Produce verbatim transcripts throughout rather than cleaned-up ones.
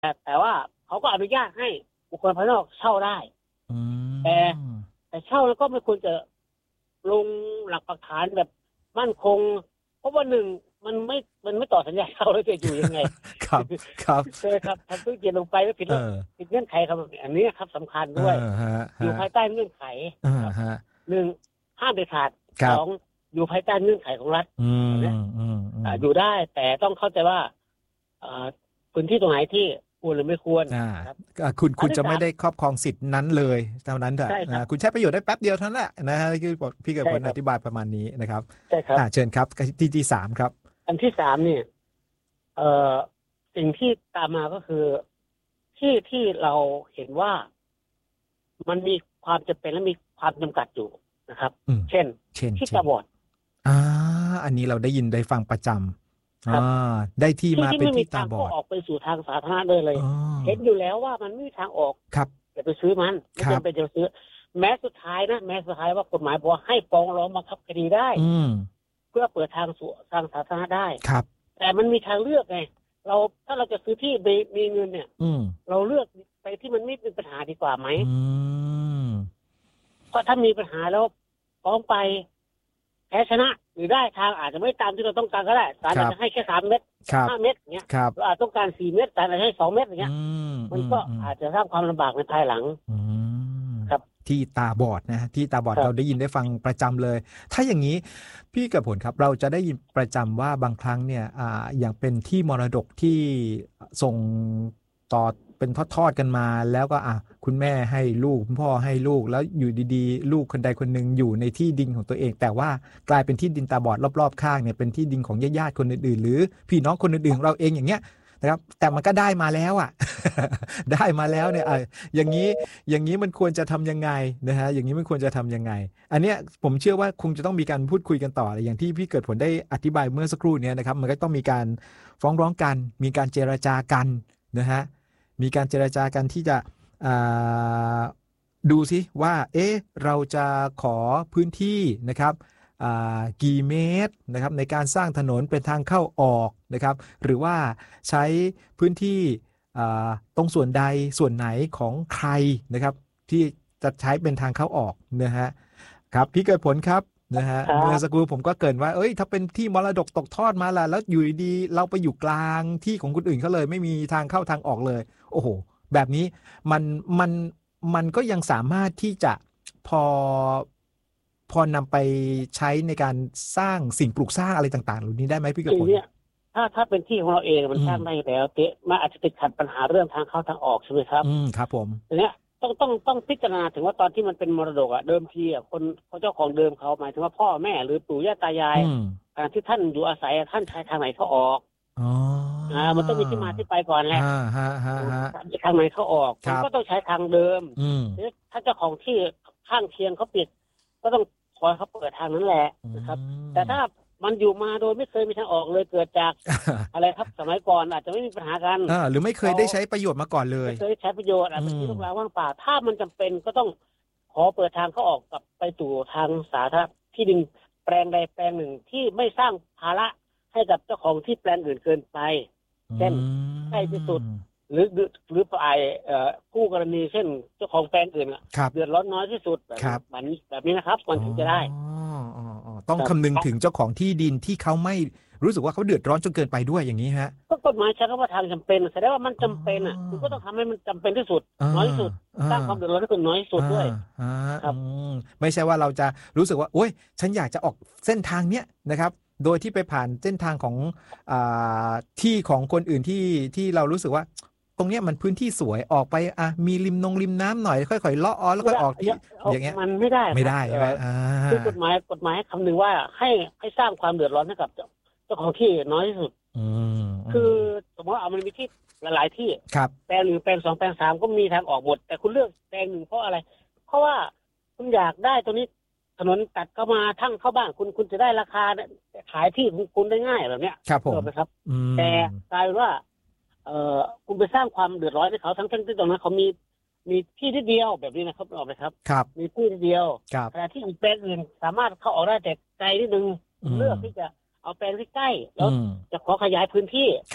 แต่แต่ว่าเขาก็อนุญาตให้บุคคลภายนอกเช่าได้แต่แต่เช่าแล้วก็ไม่ควรจะลงหลักปักฐานแบบมั่นคงเพราะว่าหนึ่งมันไม่มันไม่ต่อสัญญาเช่าแล้วจะอยู่ยังไงครับครับใช่ครับทำธุรกิจลงไปแล้วผิดผิดเงื่อนไขครับอันนี้ครับสำคัญด้วยอยู่ภายใต้เงื่อนไขหนึ่งห้ามเด็ดขาดสองอยู่ภายใต้เงื่อนไขของรัฐอยู่ได้แต่ต้องเข้าใจว่าพื้นที่ตรงไหนที่ควรหรือไม่ควรคุณคุณจะไม่ได้ครอบครองสิทธินั้นเลยเท่านั้นเถอะคุณใช้ประโยชน์ได้แป๊บเดียวเท่านั้นแหละนะฮะคือพี่เกิดผลอธิบายประมาณนี้นะครับใช่ครับเชิญครับที่ที่สามครับอันที่สามเนี่ยเอ่อสิ่งที่ตามมาก็คือที่ที่เราเห็นว่ามันมีความจำเป็นและมีความจำกัดอยู่นะครับเช่นที่ตาบอดอ่าอันนี้เราได้ยินได้ฟังประจำอ่าได้ที่มาเป็นที่ตาบอดออกไปสู่ทางสาธารณะเลยเลยเห็นอยู่แล้วว่ามันไม่มีทางออกครับอย่าไปซื้อมันไม่จำเป็นจะซื้อแม้สุดท้ายนะแม้สุดท้ายว่ากฎหมายบอกให้ฟ้องร้องบังคับคดีได้เพื่อเปิดทางสู่ทางสาธารณะได้ครับแต่มันมีทางเลือกไงเราถ้าเราจะซื้อที่มีเงินเนี่ยเราเลือกไปที่มันไม่เป็นปัญหาดีกว่าไหมเพราะถ้ามีปัญหาแล้วฟ้องไปแพ้ชนะหรือได้ทางอาจจะไม่ตามที่เราต้องการก็ได้ศาลอาจจะให้แค่สามเม็ดห้าเม็ดเงี้ยเราอาจต้องการสี่เม็ดศาลอาจจะให้สองเม็ดอย่างเงี้ยมันก็อาจจะสร้างความลำบากในภายหลังครับที่ตาบอดนะที่ตาบอดเราได้ยินได้ฟังประจำเลยถ้าอย่างนี้พี่กับผลครับเราจะได้ยินประจำว่าบางครั้งเนี่ยอ่าอย่างเป็นที่มรดกที่ส่งต่อเป็นทอดๆกันมาแล้วก็อ่ะคุณแม่ให้ลูกคุณพ่อให้ลูกแล้วอยู่ดีๆลูกคนใดคนหนึ่งอยู่ในที่ดินของตัวเองแต่ว่ากลายเป็นที่ดินตาบอดรอบๆข้างเนี่ยเป็นที่ดินของญาติๆคนอื่นๆหรือพี่น้องคนอื่นๆของเราเองอย่างเงี้ยนะครับแต่มันก็ได้มาแล้วอ่ะ ได้มาแล้วเนี่ยอ่ะอย่างนี้อย่างนี้มันควรจะทำยังไงนะฮะอย่างนี้มันควรจะทำยังไงอันเนี้ยผมเชื่อว่าคงจะต้องมีการพูดคุยกันต่ออย่างที่พี่เกิดผลได้อธิบายเมื่อสักครู่นี้นะครับมันก็ต้องมีการฟ้องร้องกันมีการเจรจากันนะฮะมีการเจรจากันที่จะดูซิว่าเอ๊ะเราจะขอพื้นที่นะครับกี่เมตรนะครับในการสร้างถนนเป็นทางเข้าออกนะครับหรือว่าใช้พื้นที่ตรงส่วนใดส่วนไหนของใครนะครับที่จะใช้เป็นทางเข้าออกนะฮะครับพี่เกิดผลครับนะฮะเมื่อสักครู่ผมก็เกริ่นว่าเอ้ยถ้าเป็นที่มรดกตกทอดมาล่ะแล้วอยู่ดีเราไปอยู่กลางที่ของคนอื่นเขาเลยไม่มีทางเข้าทางออกเลยโอ้โหแบบนี้มันมันมันก็ยังสามารถที่จะพอพอนำไปใช้ในการสร้างสิ่งปลูกสร้างอะไรต่างๆเหล่านี้ได้ไหมพี่เกิดผลถ้าถ้าเป็นที่ของเราเองมันสร้างได้แล้วเตะมันอาจจะติดขัดปัญหาเรื่องทางเข้าทางออกใช่ไหมครับอืมครับผมทีเนี้ยต้องต้องต้องพิจารณาถึงว่าตอนที่มันเป็นมรดกอ่ะเดิมทีอ่ะคนเจ้าของเดิมเขาหมายถึงว่าพ่อแม่หรือปู่ย่าตายายการที่ท่านอยู่อาศัยท่านใช้ทางไหนเขาออกอ๋ออ่ามันต้องมีที่มาที่ไปก่อนแหละอ่าฮะฮะฮะทางไหนเขาออกมันก็ต้องใช้ทางเดิมอืมถ้าเจ้าของที่ข้างเคียงเขาปิดก็ต้องคอยเขาเปิดทางนั้นแหละนะครับแต่ถ้ามันอยู่มาโดยไม่เคยมีทางออกเลยเกิดจาก อะไรครับสมัยก่อนอาจจะไม่มีปัญหากันหรือไม่เคยได้ใช้ประโยชน์มาก่อนเลยไม่เคยใช้ประโยชน์อาจจะเป็นที่ลูกหลานว่างเปล่าถ้ามันจำเป็นก็ต้องขอเปิดทางเขาออกกับไปสู่ทางสาธารณะที่ดินแปลงใดแปลงหนึ่งที่ไม่สร้างภาระให้กับเจ้าของที่แปลงอื่นเกินไปเช่นใกล้ที่สุดหรือหรือฝ่ายผู้กรณีเช่นเจ้าของแปลงอื่นเดือดร้อนน้อยที่สุดแบบนี้แบบนี้นะครับมันถึงจะได้ต้องคำนึงถึงเจ้าของที่ดินที่เขาไม่รู้สึกว่าเขาเดือดร้อนจนเกินไปด้วยอย่างนี้ฮะก็กฎหมายใช้คำว่าทางจำเป็นแสดงว่ามันจำเป็นอ่ะคุณก็ต้องทำให้มันจำเป็นที่สุดน้อยที่สุดสร้างความเดือดร้อนให้คุณน้อยที่สุดด้วยครับไม่ใช่ว่าเราจะรู้สึกว่าโอ๊ยฉันอยากจะออกเส้นทางเนี้ยนะครับโดยที่ไปผ่านเส้นทางของอ่าที่ของคนอื่นที่ที่เรารู้สึกว่าตรงเนี้ยมันพื้นที่สวยออกไปอ่ะมีริมนงริมน้ำหน่อยค่อยๆเลาะอ้อแล้วก็ออกที่อย่างเงี้ยมันไม่ได้ไม่ได้ใช่ไหมคือกฎหมายกฎหมายคำนึงว่าให้ให้สร้างความเดือดร้อนให้กับเจ้าของที่น้อยที่สุดคือสมมติว่าเอามันมีที่หลายๆที่แปลงหนึ่งแปลงสองแปลงสามก็มีทางออกหมดแต่คุณเลือกแปลงหนึ่งเพราะอะไรเพราะว่าคุณอยากได้ตรงนี้ถนนตัดเข้ามาทั้งเข้าบ้านคุณคุณจะได้ราคาขายที่ของคุณได้ง่ายแบบเนี้ยครับผมนะครับแต่กลายเป็นว่าเอ่อคุณไปสร้างความเดือดร้อนให้เขาทั้งที่ตรงนั้นเขามีมีที่ที่เดียวแบบนี้นะครับออกไหมครับมีที่ที่เดียวขณะที่อีกแปลงอื่นสามารถเข้าออกได้แต่ไกลนิดนึงเลือกที่จะเอาแปลงที่ใกล้แล้วจะขอขยายพื้นที่ครับแบ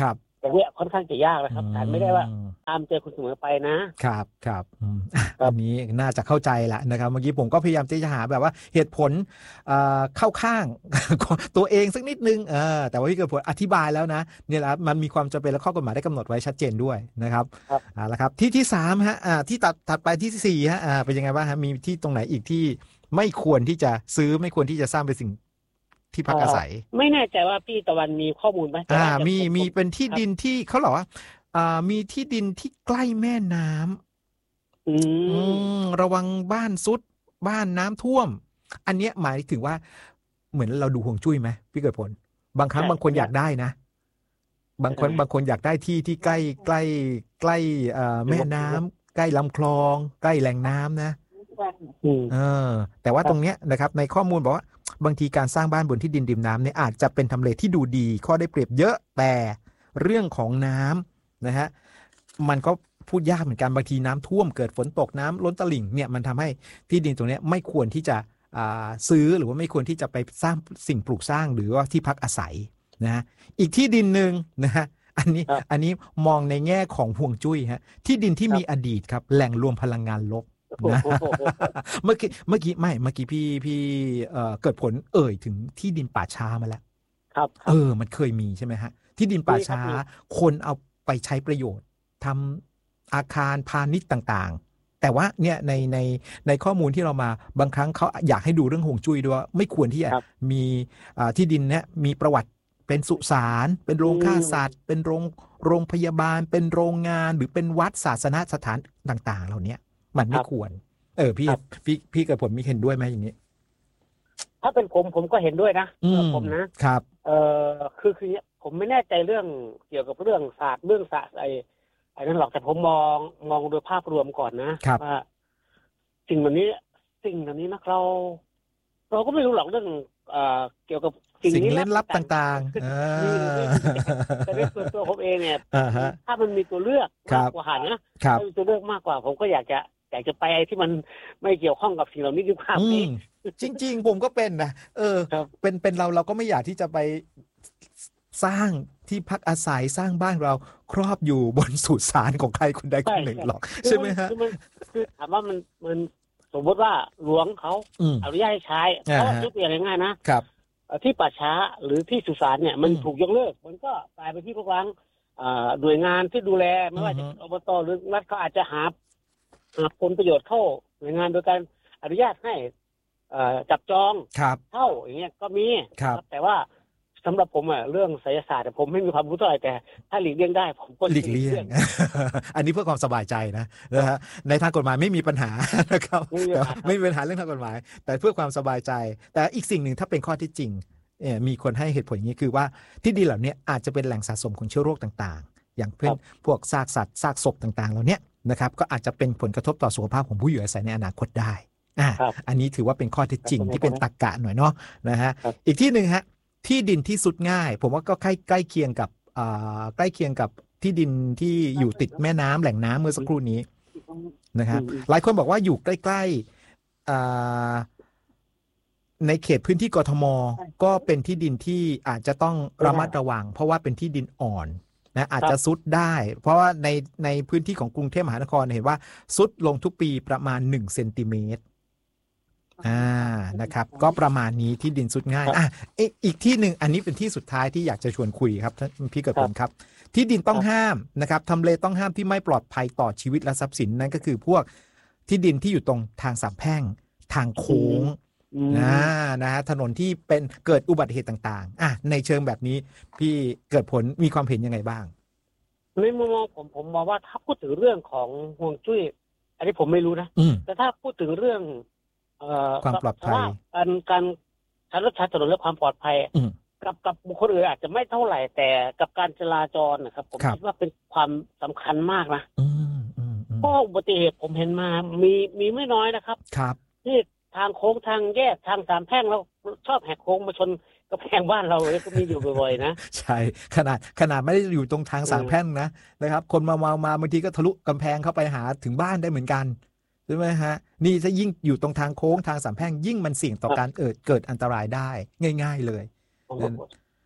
อย่างเนี้ยค่อนข้างจะยากนะครับแต่ไม่ได้ว่าตามเจอคุณเสมอไปนะครับครับอันนี้น่าจะเข้าใจแหละนะครับเมื่อกี้ผมก็พยายามที่จะหาแบบว่าเหตุผลเข้าข้างตัวเองสักนิดนึงแต่ว่าพี่เกิดผลอธิบายแล้วนะเนี่ยแหละมันมีความจำเป็นและข้อกฎหมายได้กำหนดไว้ชัดเจนด้วยนะครับอ่าแล้วครับที่ที่สามฮะอ่าที่ตัดถัดไปที่สี่ฮะอ่าเป็นยังไงบ้างฮะมีที่ตรงไหนอีกที่ไม่ควรที่จะซื้อไม่ควรที่จะสร้างเป็นสิ่งที่พักอาศัยไม่แน่ใจว่าพี่ตะวันมีข้อมูลไหมอ่ามีมีเป็นที่ดินที่เขาบอกว่าอ่ามีที่ดินที่ใกล้แม่น้ำอืมระวังบ้านซุดบ้านน้ำท่วมอันเนี้ยหมายถึงว่าเหมือนเราดูห่วงจุ้ยไหมพี่เกิดผลบางครั้งบางคนอยากได้นะบางคนบางคนอยากได้ที่ที่ใกล้ใกล้ใกล้แม่น้ำใกล้ลำคลองใกล้แหล่งน้ำนะเออแต่ว่าตรงเนี้ยนะครับในข้อมูลบอกว่าบางทีการสร้างบ้านบนที่ดินริมน้ำเนี่ยอาจจะเป็นทำเลที่ดูดีข้อได้เปรียบเยอะแต่เรื่องของน้ำนะฮะมันก็พูดยากเหมือนกันบางทีน้ำท่วมเกิดฝนตกน้ำล้นตลิ่งเนี่ยมันทำให้ที่ดินตรงนี้ไม่ควรที่จะซื้อหรือว่าไม่ควรที่จะไปสร้างสิ่งปลูกสร้างหรือว่าที่พักอาศัยนะฮะอีกที่ดินหนึ่งนะฮะอันนี้อันนี้มองในแง่ของห่วงจุ้ยฮะที่ดินที่มีอดีตครับแหล่งรวมพลังงานลบนะเมื่อกี้เมื่อกี้ไม่เมื่อกี้พี่พี่เอ่อเกิดผลเอ่ยถึงที่ดินป่าช้ามาแล้วครับเออมันเคยมีใช่ไหมฮะที่ดินป่าช้าคนเอาไปใช้ประโยชน์ทำอาคารพาณิชย์ต่างๆแต่ว่าเนี่ยในในในข้อมูลที่เรามาบางครั้งเขาอยากให้ดูเรื่องห่วงจุ้ยด้วยไม่ควรที่จะมีที่ดินเนี่ยมีประวัติเป็นสุสานเป็นโรงฆ่าสัตว์เป็นโรงโรงพยาบาลเป็นโรงงานหรือเป็นวัดศาสนสถานต่างๆเหล่านี้มันไม่ควรเออพี่พี่พี่กับผมมีเห็นด้วยไหมอย่างนี้ถ้าเป็นผมผมก็เห็นด้วยนะผมนะครับเออคือคือผมไม่แน่ใจเรื่องเกี่ยวกับเรื่องศาสตร์เรื่องศาสตร์ไอ้ไอ้นั่นหรอกแต่ผมมองมองโดยภาพรวมก่อนนะว่าสิ่งแบบนี้สิ่งแบบนี้นะเราเราก็ไม่รู้หรอกเรื่องเอ่อเกี่ยวกับสิ่งเล่นลับต่างๆแต่ในส่วนตัวผมเองเนี่ยถ้ามันมีตัวเลือกมากกว่าหันนะถ้ามีตัวเลือกมากกว่าผมก็อยากจะอยากจะไปไอ้ที่มันไม่เกี่ยวข้องกับสิ่งเหล่านี้ดีกว่าจริงๆผมก็เป็นนะเออเป็นเป็นเราเราก็ไม่อยากที่จะไปสร้างที่พักอาศัยสร้างบ้านเราครอบอยู่บนสุสานของใครคนใดคนหนึ่งหรอกใช่ไหมฮะคือถามว่ามันมันสมมติว่าหลวงเขาอนุญาตให้ใช้เพราะยกตัวอย่างง่ายๆนะครับที่ป่าช้าหรือที่สุสานเนี่ยมันถูกยกเลิกมันก็กลายเป็นที่พวกร้างหน่วยงานที่ดูแลไม่ว่าจะอบตหรือรัฐเขาอาจจะหาผลประโยชน์เข้าหน่วยงานโดยการอนุญาตให้จับจองเข้าอย่างเงี้ยก็มีแต่ว่าสำหรับผมอะเรื่องไสยศาสตร์ผมไม่มีความรู้เท่าไหร่แต่ถ้าหลีกเลี่ยงได้ผมก็หลีกเลี่ยงอันนี้เพื่อความสบายใจนะนะฮะในทางกฎหมายไม่มีปัญหานะครับไม่มีปัญหาเรื่องทางกฎหมายแต่เพื่อความสบายใจแต่อีกสิ่งหนึ่งถ้าเป็นข้อที่จริงมีคนให้เหตุผลอย่างนี้คือว่าที่ดินเหล่านี้อาจจะเป็นแหล่งสะสมของเชื้อโรคต่างๆอย่างเช่นพวกซากสัตว์ซากศพต่างๆเหล่านี้นะครับก็อาจจะเป็นผลกระทบต่อสุขภาพของผู้อยู่อาศัยในอนาคตได้อ่าอันนี้ถือว่าเป็นข้อเท็จจริงที่เป็นตรรกะหน่อยเนาะนะฮะอีกที่หนึ่งฮะที่ดินที่สุดง่ายผมว่าก็ใกล้ใกล้เคียงกับอ่าใกล้เคียงกับที่ดินที่อยู่ติดแม่น้ำแหล่งน้ำเมื่อสักครู่นี้นะครับหลายคนบอกว่าอยู่ใกล้ๆอ่าในเขตพื้นที่กทมก็เป็นที่ดินที่อาจจะต้องระมัดระวังเพราะว่าเป็นที่ดินอ่อนนะอาจจะซุดได้เพราะว่าในในพื้นที่ของกรุงเทพมหานครเห็นว่าซุดลงทุกปีประมาณหนึ่งเซนติเมตรอ่านะครับก็ประมาณนี้ที่ดินสุดง่ายอ่ะอีกที่หนึ่งอันนี้เป็นที่สุดท้ายที่อยากจะชวนคุยครับท่านพี่เกิดผลครับที่ดินต้องห้ามนะครับทำเลต้องห้ามที่ไม่ปลอดภัยต่อชีวิตและทรัพย์สินนั่นก็คือพวกที่ดินที่อยู่ตรงทางสามแพร่งทางโค้งนะนะฮะถนนที่เป็นเกิดอุบัติเหตุต่างๆอ่ะในเชิงแบบนี้พี่เกิดผลมีความเห็นยังไงบ้างในมุมมองผมผมมองว่าถ้าพูดถึงเรื่องของห่วงจุ้ยอันนี้ผมไม่รู้นะแต่ถ้าพูดถึงเรื่องความปลอดภัยการการใช้รถใช้ถนนและความปลอดภัยกับกับบุคคลอื่นอาจจะไม่เท่าไหร่แต่กับการจราจรนะครับผมคิดว่าเป็นความสำคัญมากนะเพราะอุบัติเหตุผมเห็นมามีมีไม่น้อยนะครับที่ทางโค้งทางแยกทางสามแพร่งแล้วชอบแหกโค้งมาชนกระแพงบ้านเราเลยก็มีอยู่บ่อยๆนะใช่ขนาดขนาดไม่ได้อยู่ตรงทางสามแพร่งนะนะครับคนมามามาบางทีก็ทะลุกำแพงเข้าไปหาถึงบ้านได้เหมือนกันใช่ไหมฮะนี่ถ้ายิ่งอยู่ตรงทางโค้งทางสามแพร่งยิ่งมันเสี่ยงต่อการเกิดเกิดอันตรายได้ง่ายๆเลย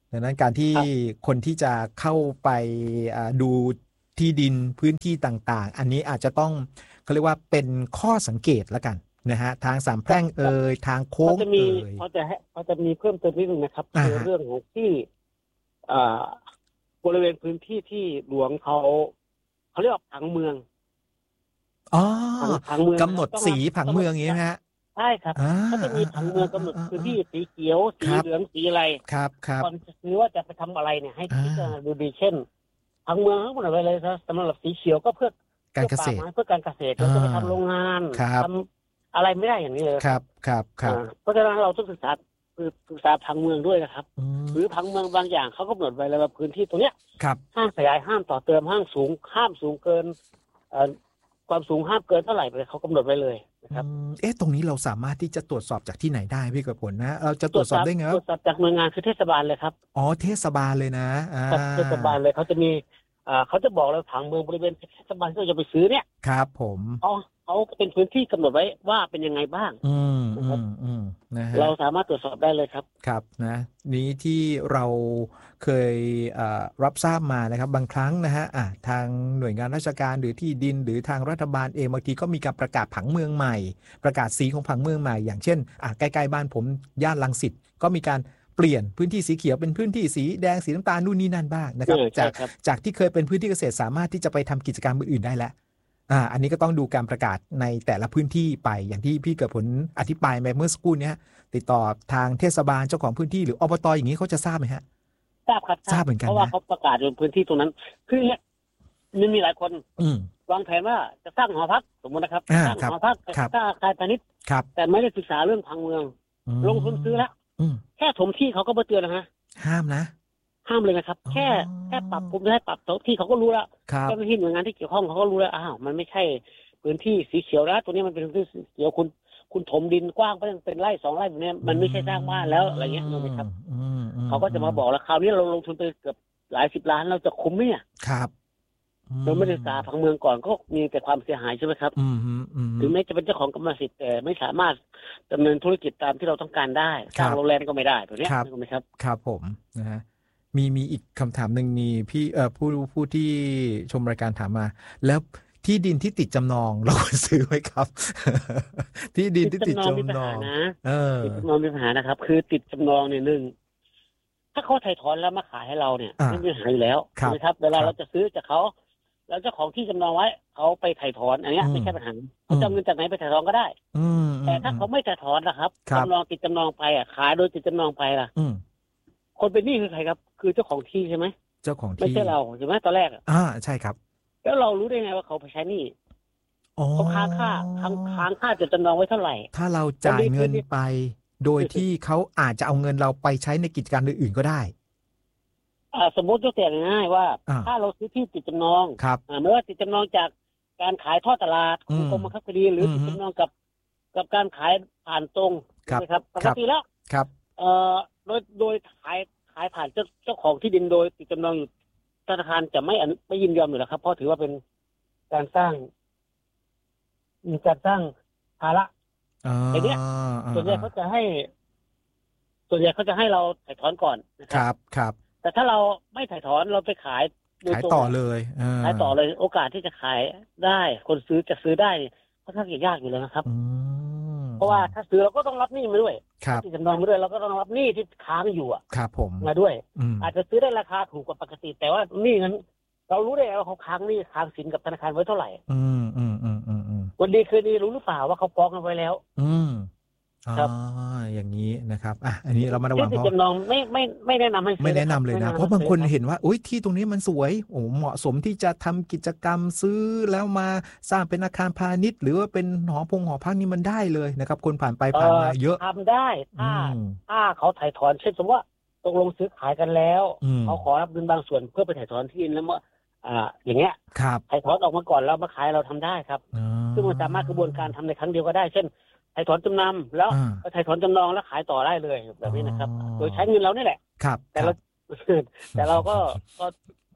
ดังนั้นการที่ครับคนที่จะเข้าไปอ่าดูที่ดินพื้นที่ต่างๆ อันนี้อาจจะต้องเขาเรียกว่าเป็นข้อสังเกตแล้วกันนะฮะทางสามแพร่งเอ่ยทางพโค้อง จะมีเอ่ยพอจะให้พอจะมีเพิ่มเติมนิดนึงนะครับอ่าคือฮะเรื่องของที่อ่าบริเวณพื้นที่ที่หลวงเขาเขาเรียกว่าผังเมืองอ๋อผังผังเมืองกำหนดต้องสีรับผังต้องเมืองอย่างนี้ไหมฮะใช่ครับอ่าเขาจะมีผังเมืองกำหนดพื้นที่สีเขียวสีครับเหลืองสีอะไรครับครับก่อนจะซื้อว่าจะไปทำอะไรเนี่ยให้อ่าพิจารณาดูดีเช่นผังเมืองทั้งหมดไปเลยนะสำหรับสีเขียวก็เพื่อการเกษตรพื่อป่ไม้เพื่อการเกษตรเราจะไปทำโรงงานครับทำอะไรไม่ได้อย่างนี้เลยครับครับครับอ่าเพราะฉะนั้นเราต้องศึกษาคือศึกษาผังเมืองด้วยนะครับอืมหรือผังเมืองบางอย่างเขาก็กำหนดไว้เลยว่าพื้นที่ตรงเนี้ยครับห้ามขยายห้ามต่อเติมห้ามสูงห้ามสูงเกินเอ่อความสูงห้ามเกินเท่าไหร่ไปเขากำหนดไว้เลยนะครับอืมเอ๊ะตรงนี้เราสามารถที่จะตรวจสอบจากที่ไหนได้พี่กระผลนะเราจะตรวจสอบได้ไงตรว่าวจสอบจากหน่วยงานคือเทศบาลเลยครับอ๋อเทศบาลเลยนะอ่าครับเทศบาลเลยเขาจะมีอ่าเขาจะบอกเลยผังเมืองบริเวณเทศบาลที่เราจะไปซื้อเนี่ยครับผมเขาเขาเป็นพื้นที่กำหนดไว้ว่าเป็นยังไงบ้างอืมอืมอืมนะฮะเราสามารถตรวจสอบได้เลยครับครับนะนี้ที่เราเคยเอ่อรับทราบมานะครับบางครั้งนะฮะอ่ะทางหน่วยงานราชการหรือที่ดินหรือทางรัฐบาลเองบางทีก็มีการประกาศผังเมืองใหม่ ประกาศสีของผังเมืองใหม่อย่างเช่นอ่ะใกล้ๆบ้านผมย่านรังสิตก็มีการเปลี่ยนพื้นที่สีเขียวเป็นพื้นที่สีแดงสีน้ำตาลนู่นนี่นั่นบ้างนะครับเออใช่จากครับจากที่เคยเป็นพื้นที่เกษตรสามารถที่จะไปทำกิจกรรมอื่นๆได้แล้วอ่าอันนี้ก็ต้องดูการประกาศในแต่ละพื้นที่ไปอย่างที่พี่เกิดผลอธิบายไปเมื่อสักครู่เนี้ยติดต่อทางเทศบาลเจ้าของพื้นที่หรืออบตอย่างนี้เขาจะทราบไหมฮะทราบครับทราบเหมือนกันนะเพราะว่าเขาประกาศในพื้นที่ตรงนั้น คือเนี่ยมันมีหลายคนอืมวางแผนว่าจะสร้างหอพักสมมตินะครับอ่าสร้างครับหอพักครับสร้างอาคารพาณิชย์ครับแต่ไม่ได้ศึกษาเรื่องผังเมืองอืมลงทุนซื้อแล้วอืมแค่ถมที่เขาก็มาเตือนนะฮะห้ามนะห้ามเลยนะครับอ๋อแค่แค่ปรับผมจะให้ปรับถมที่เขาก็รู้แล้วครับเจ้าหน้าที่หน่วยงานที่เกี่ยวข้องเขาก็รู้แล้วอ้าวมันไม่ใช่พื้นที่สีเขียวนะตัวนี้มันเป็นพื้นที่สีเขียวคุณคุณถมดินกว้างไปเป็นไร่สองไร่แบบนี้มันไม่ใช่สร้างบ้านแล้วอะไรเงี้ยรู้ไหมครับอืมอืเขาก็จะมาบอกแล้วคราวนี้เราลงทุนไปเกือบหลายสิบล้านเราจะคุ้มไหมเนี่ยครับอืเราไม่ได้ศึกษาผังเมืองก่อนก็มีแต่ความเสียหายใช่ไหมครับอืมอืมอืมถึงแม้จะเป็นเจ้าของกรรมสิทธิ์แต่ไม่สามารถดำเนินธุรกิจตามที่เราต้องการได้สร้างโรงแรมก็ไม่ได้แบบนี้ครับถูกไหมครับครับผมนะฮะมีมีอีกคำถามหนึ่งมีพี่เอ่อผู้ผู้ที่ชมรายการถามมา แล้วที่ดินที่ติดจำนอง เราควรซื้อไหมครับ ที่ดินที่ติดมีปัญจำนอหาง นะเออติดจำนองมีปัญหานะครับ คือติดจำนองเนี่ยหนึ่งถ้าเขาถ่ายถอนแล้วมาขายให้เราเนี่ยอ่าไม่มีปัญหาอยู่แล้วครับใช่ไหมครับเวลาครับเราจะซื้อจากเขาแล้วเจ้าของที่จำนองไว้เขาไปถ่ายถอนอันเนี้ยอืมไม่ใช่ปัญหาเขาจะเอาเงินจากไหนไปถ่ายถอนก็ได้อืมแต่ถ้าเขาไม่ถ่ายถอนนะครับครับจำนองติดจำนองไปอ่ะขายโดยติดจำนองไปล่ะอืมคนเป็นหนี้คือใครครับ คือเจ้าของที่ใช่ไหมเจ้าของที่ไม่ใช่เราใช่ไหมตอนแรกอะอ่าใช่ครับแล้วเรารู้ได้ไงว่าเขาไปใช้หนี้อ๋อเขาค้างค่าค้างค้างค่าจดจำนองไว้เท่าไหร่ถ้าเราจ่ายเงินคนนี้ไป โดยที่เขาอาจจะเอาเงินเราไปใช้ในกิจการอื่นๆก็ได้อ่าสมมติยกตัวอย่างง่ายๆว่าอ่าถ้าเราซื้อที่ติดจำนองครับอ่าไม่ว่าติดจำนองจากการขายทอดตลาดขอืองมกรมบังคับคดีหรืออมติดจำนองกับกับการขายผ่านตรงครับใช่ไหมครับปคกรับติแล้วครับเอ่อโดยโดยขายขายผ่านเจ้าเจ้าของที่ดินโดยติดจำนองอยู่ธนาคารจะไม่อนุไม่ยินยอมอยู่แล้วครับเพราะถือว่าเป็นการสร้างมีการสร้างภาระอ่าไอ้เนี่ยอ่าส่วนใหญ่เขาจะให้ ส่วนใหญ่เขาจะให้เราถ่ายถอนก่อนนะคครับ รับครับแต่ถ้าเราไม่ถ่ายถอนเราไปขายโดยขายตรงต่อเลยเขายต่อเลย โอกาสที่จะขายได้ คนซื้อจะซื้อได้ค่อนข้างจะยากอยู่เลยนะครับอืมเพราะว่าถ้าซื้อเราก็ต้องรับหนี้มาด้วยครับที่จำนองมาด้วยเราก็ต้องรับหนี้ที่ค้างอยู่อะครับผมมาด้วยอืมอาจจะซื้อได้ราคาถูกกว่าปกติ แต่ว่าหนี้นั้น เรารู้ได้ไงว่าเขาค้างหนี้ค้างสินกับธนาคารไว้เท่าไหร่อืมอืมอืมอืมอืมวันดีคืนดีรู้หรือเปล่าว่าเขาฟ้องกันไว้แล้วอืมอ๋ครับออย่างนี้นะครับอ่ะอันนี้เรามาระวัที่งติดเพราะจำนองไม่ไม่ไม่แนะนำให้ซื้อไม่แนะนำเลยคนะบเพราะบางคนไม่แะำให้ซื้อเห็นว่าอุ้ยที่ตรงนี้มันสวยโอ้เหมาะสมที่จะทำกิจกรรมซื้อแล้วมาสร้างเป็นอาคารพาณิชย์หรือว่าเป็นหอพงหอพักนี่มันได้เลยนะครับ คนผ่านไปผ่านมาเยอะทำได้ถ้าอืมถ้าเขาถ่ายถอนเช่นสมมติว่าตกลงซื้อขายกันแล้วอืมเขาขอรับเงินบางส่วนเพื่อไปถ่ายถอนที่ดินแล้วเมื่ออ่า อย่างเงี้ยครับถ่ายถอนออกมาก่อนแล้วมาขายเราทำได้ครับอ๋อซึ่งมันสามารถกระบวนการทำในครั้งเดียวก็ได้ เช่นถ่ายถอนจำนำแล้วอ่าถ่ายถอนจำนองแล้วขายต่อได้เลยแบบนี้นะครับอ๋อโดยใช้เงินเรานี่แหละครับแต่คเรารับแต่เราก็ก็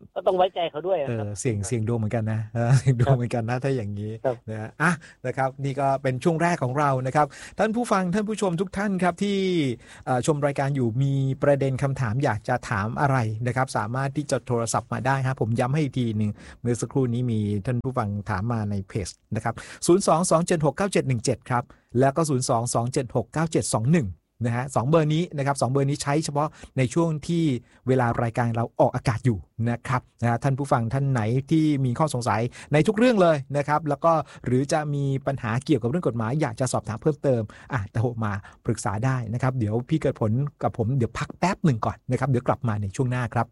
ก็ต้องไว้ใจเขาด้วยเอครัอบ เสี่ยงเสี่ยงดวงเหมือนกันนะเออเสี่ยงดวงเหมือนกันนะถ้าอย่างนี้นะอ่ะนะครับนี่ก็เป็นช่วงแรกของเรานะครับท่านผู้ฟังท่านผู้ชมทุกท่านครับที่ชมรายการอยู่มีประเด็นคำถามอยากจะถามอะไรนะครับสามารถที่จะโทรศัพท์มาได้ครับผมย้ำให้อีกทีหนึ่งเมื่อสักครู่นี้มีท่านผู้ฟังถามมาในเพจนะครับศูนย์ สอง สอง เจ็ด หก เก้า เจ็ด หนึ่ง เจ็ดครับแล้วก็ศูนย์ สอง สอง เจ็ด หก เก้า เจ็ด สอง หนึ่งนะฮะสองเบอร์นี้นะครับสองเบอร์นี้ใช้เฉพาะในช่วงที่เวลารายการเราออกอากาศอยู่นะครับนะฮะท่านผู้ฟังท่านไหนที่มีข้อสงสัยในทุกเรื่องเลยนะครับแล้วก็หรือจะมีปัญหาเกี่ยวกับเรื่องกฎหมายอยากจะสอบถามเพิ่มเติมอ่ะโทรมาปรึกษาได้นะครับเดี๋ยวพี่เกิดผลกับผมเดี๋ยวพักแป๊บหนึ่งก่อนนะครับเดี๋ยวกลับมาในช่วงหน้าครับ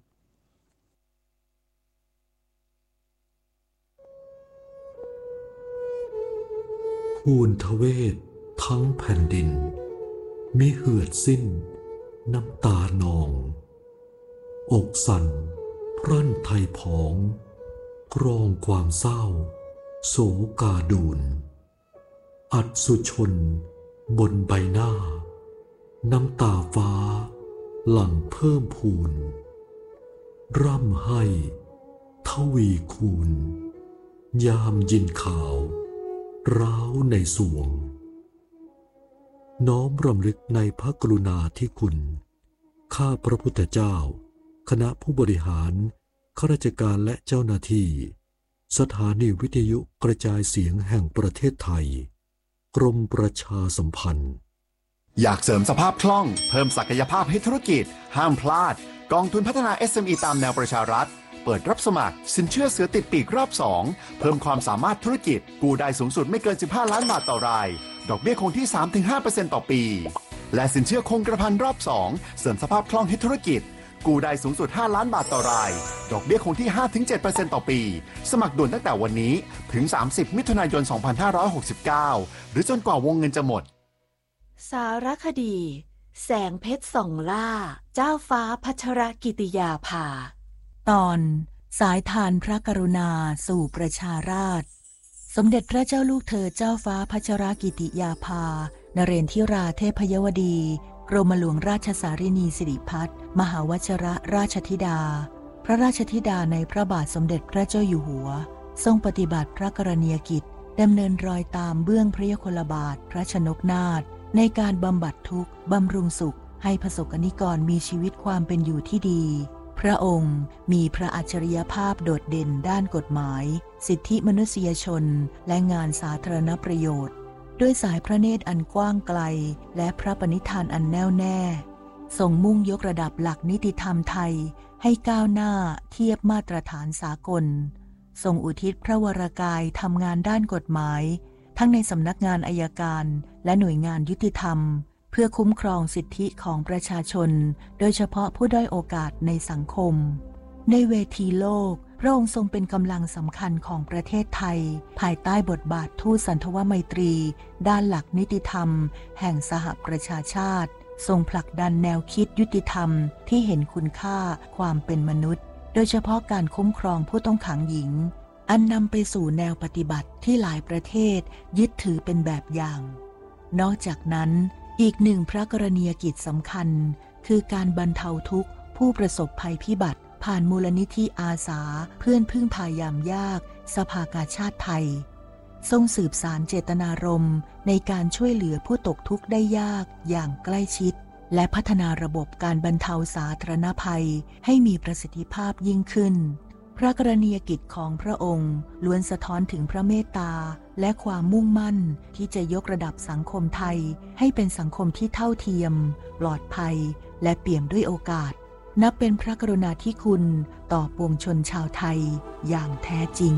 ภูนทเวศทั้งแผ่นดินมิเหือดสิ้นน้ำตานองอกสั่นพรั่นไทยผองกรองความเศร้าโศกาดูนอัดสุชนบนใบหน้าน้ำตาฟ้าหลั่งเพิ่มพูนร่ำให้ทวีคูณยามยินข่าวร้าวในสวงน้อมรำลึกในพระกรุณาธิคุณข้าพระพุทธเจ้าคณะผู้บริหารข้าราชการและเจ้าหน้าที่สถานีวิทยุกระจายเสียงแห่งประเทศไทยกรมประชาสัมพันธ์อยากเสริมสภาพคล่องเพิ่มศักยภาพให้ธุรกิจห้ามพลาดกองทุนพัฒนา เอส เอ็ม อี ตามแนวประชารัฐเปิดรับสมัครสินเชื่อเสือติดปีกรอบสองเพิ่มความสามารถธุรกิจกู้ได้สูงสุดไม่เกินสิบห้าล้านบาทต่อรายดอกเบี้ยคงที่ สามถึงห้าเปอร์เซ็นต์ ต่อปีและสินเชื่อคงกระพันรอบสองเสริมสภาพคล่องให้ธุรกิจกู้ได้สูงสุดห้าล้านบาทต่อรายดอกเบี้ยคงที่ ห้าถึงเจ็ดเปอร์เซ็นต์ ต่อปีสมัครด่วนตั้งแต่วันนี้ถึงสามสิบมิถุนายนสองพันห้าร้อยหกสิบเก้าหรือจนกว่าวงเงินจะหมดสารคดีแสงเพชรส่องล่าเจ้าฟ้าพัชรกิติยาภาตอนสายทานพระกรุณาสู่ประชาราษฎร์สมเด็จพระเจ้าลูกเธอเจ้าฟ้าพัชรกิติยาภานเรนทิราเทพยวดีกรมหลวงราชสารินีสิริพัฒน์มหาวชิรราชธิดาพระราชธิดาในพระบาทสมเด็จพระเจ้าอยู่หัวทรงปฏิบัติพระกรณียกิจดำเนินรอยตามเบื้องพระยุคลบาทพระชนกนาถในการบำบัดทุกข์บำรุงสุขให้ประสบกนิกรมีชีวิตความเป็นอยู่ที่ดีพระองค์มีพระอัจฉริยภาพโดดเด่นด้านกฎหมายสิทธิมนุษยชนและงานสาธารณประโยชน์ด้วยสายพระเนตรอันกว้างไกลและพระปณิธานอันแน่วแน่ทรงมุ่งยกระดับหลักนิติธรรมไทยให้ก้าวหน้าเทียบมาตรฐานสากลทรงอุทิศพระวรกายทำงานด้านกฎหมายทั้งในสำนักงานอัยการและหน่วยงานยุติธรรมเพื่อคุ้มครองสิทธิของประชาชนโดยเฉพาะผู้ด้อยโอกาสในสังคมในเวทีโลกพระองค์ทรงเป็นกำลังสำคัญของประเทศไทยภายใต้บทบาททูตสันทวไมตรีด้านหลักนิติธรรมแห่งสหประชาชาติทรงผลักดันแนวคิดยุติธรรมที่เห็นคุณค่าความเป็นมนุษย์โดยเฉพาะการคุ้มครองผู้ต้องขังหญิงอันนำไปสู่แนวปฏิบัติที่หลายประเทศยึดถือเป็นแบบอย่างนอกจากนั้นอีกหนึ่งพระกรณียกิจสำคัญคือการบรรเทาทุกข์ผู้ประสบภัยพิบัติผ่านมูลนิธิอาสาเพื่อนพึ่งพายามยากสภากาชาติไทยทรงสืบสารเจตนารมณ์ในการช่วยเหลือผู้ตกทุกข์ได้ยากอย่างใกล้ชิดและพัฒนาระบบการบรรเทาสาธารณภัยให้มีประสิทธิภาพยิ่งขึ้นพระกรณียกิจของพระองค์ล้วนสะท้อนถึงพระเมตตาและความมุ่งมั่นที่จะยกระดับสังคมไทยให้เป็นสังคมที่เท่าเทียมปลอดภัยและเปี่ยมด้วยโอกาสนับเป็นพระกรุณาธิคุณต่อปวงชนชาวไทยอย่างแท้จริง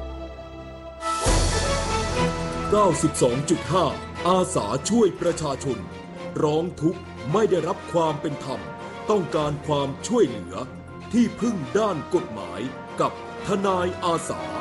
เก้าสิบสองจุดห้า อาสาช่วยประชาชนร้องทุกข์ไม่ได้รับความเป็นธรรมต้องการความช่วยเหลือที่พึ่งด้านกฎหมายกับทนายอาสา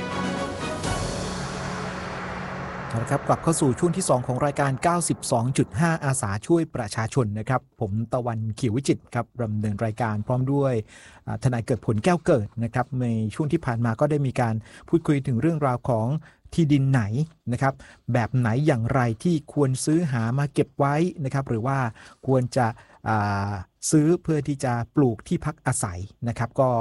ครับกลับเข้าสู่ช่วงที่สองของรายการ เก้าสิบสองจุดห้า อาสาช่วยประชาชนนะครับผมตะวันเขียววิจิตรครับดำเนินรายการพร้อมด้วยทนายเกิดผลแก้วเกิดนะครับในช่วงที่ผ่านมาก็ได้มีการพูดคุยถึงเรื่องราวของที่ดินไหนนะครับแบบไหนอย่างไรที่ควรซื้อหามาเก็บไว้นะครับหรือว่าควรจะซื้อเพื่อที่จะปลูกที่พักอาศัยนะครับก็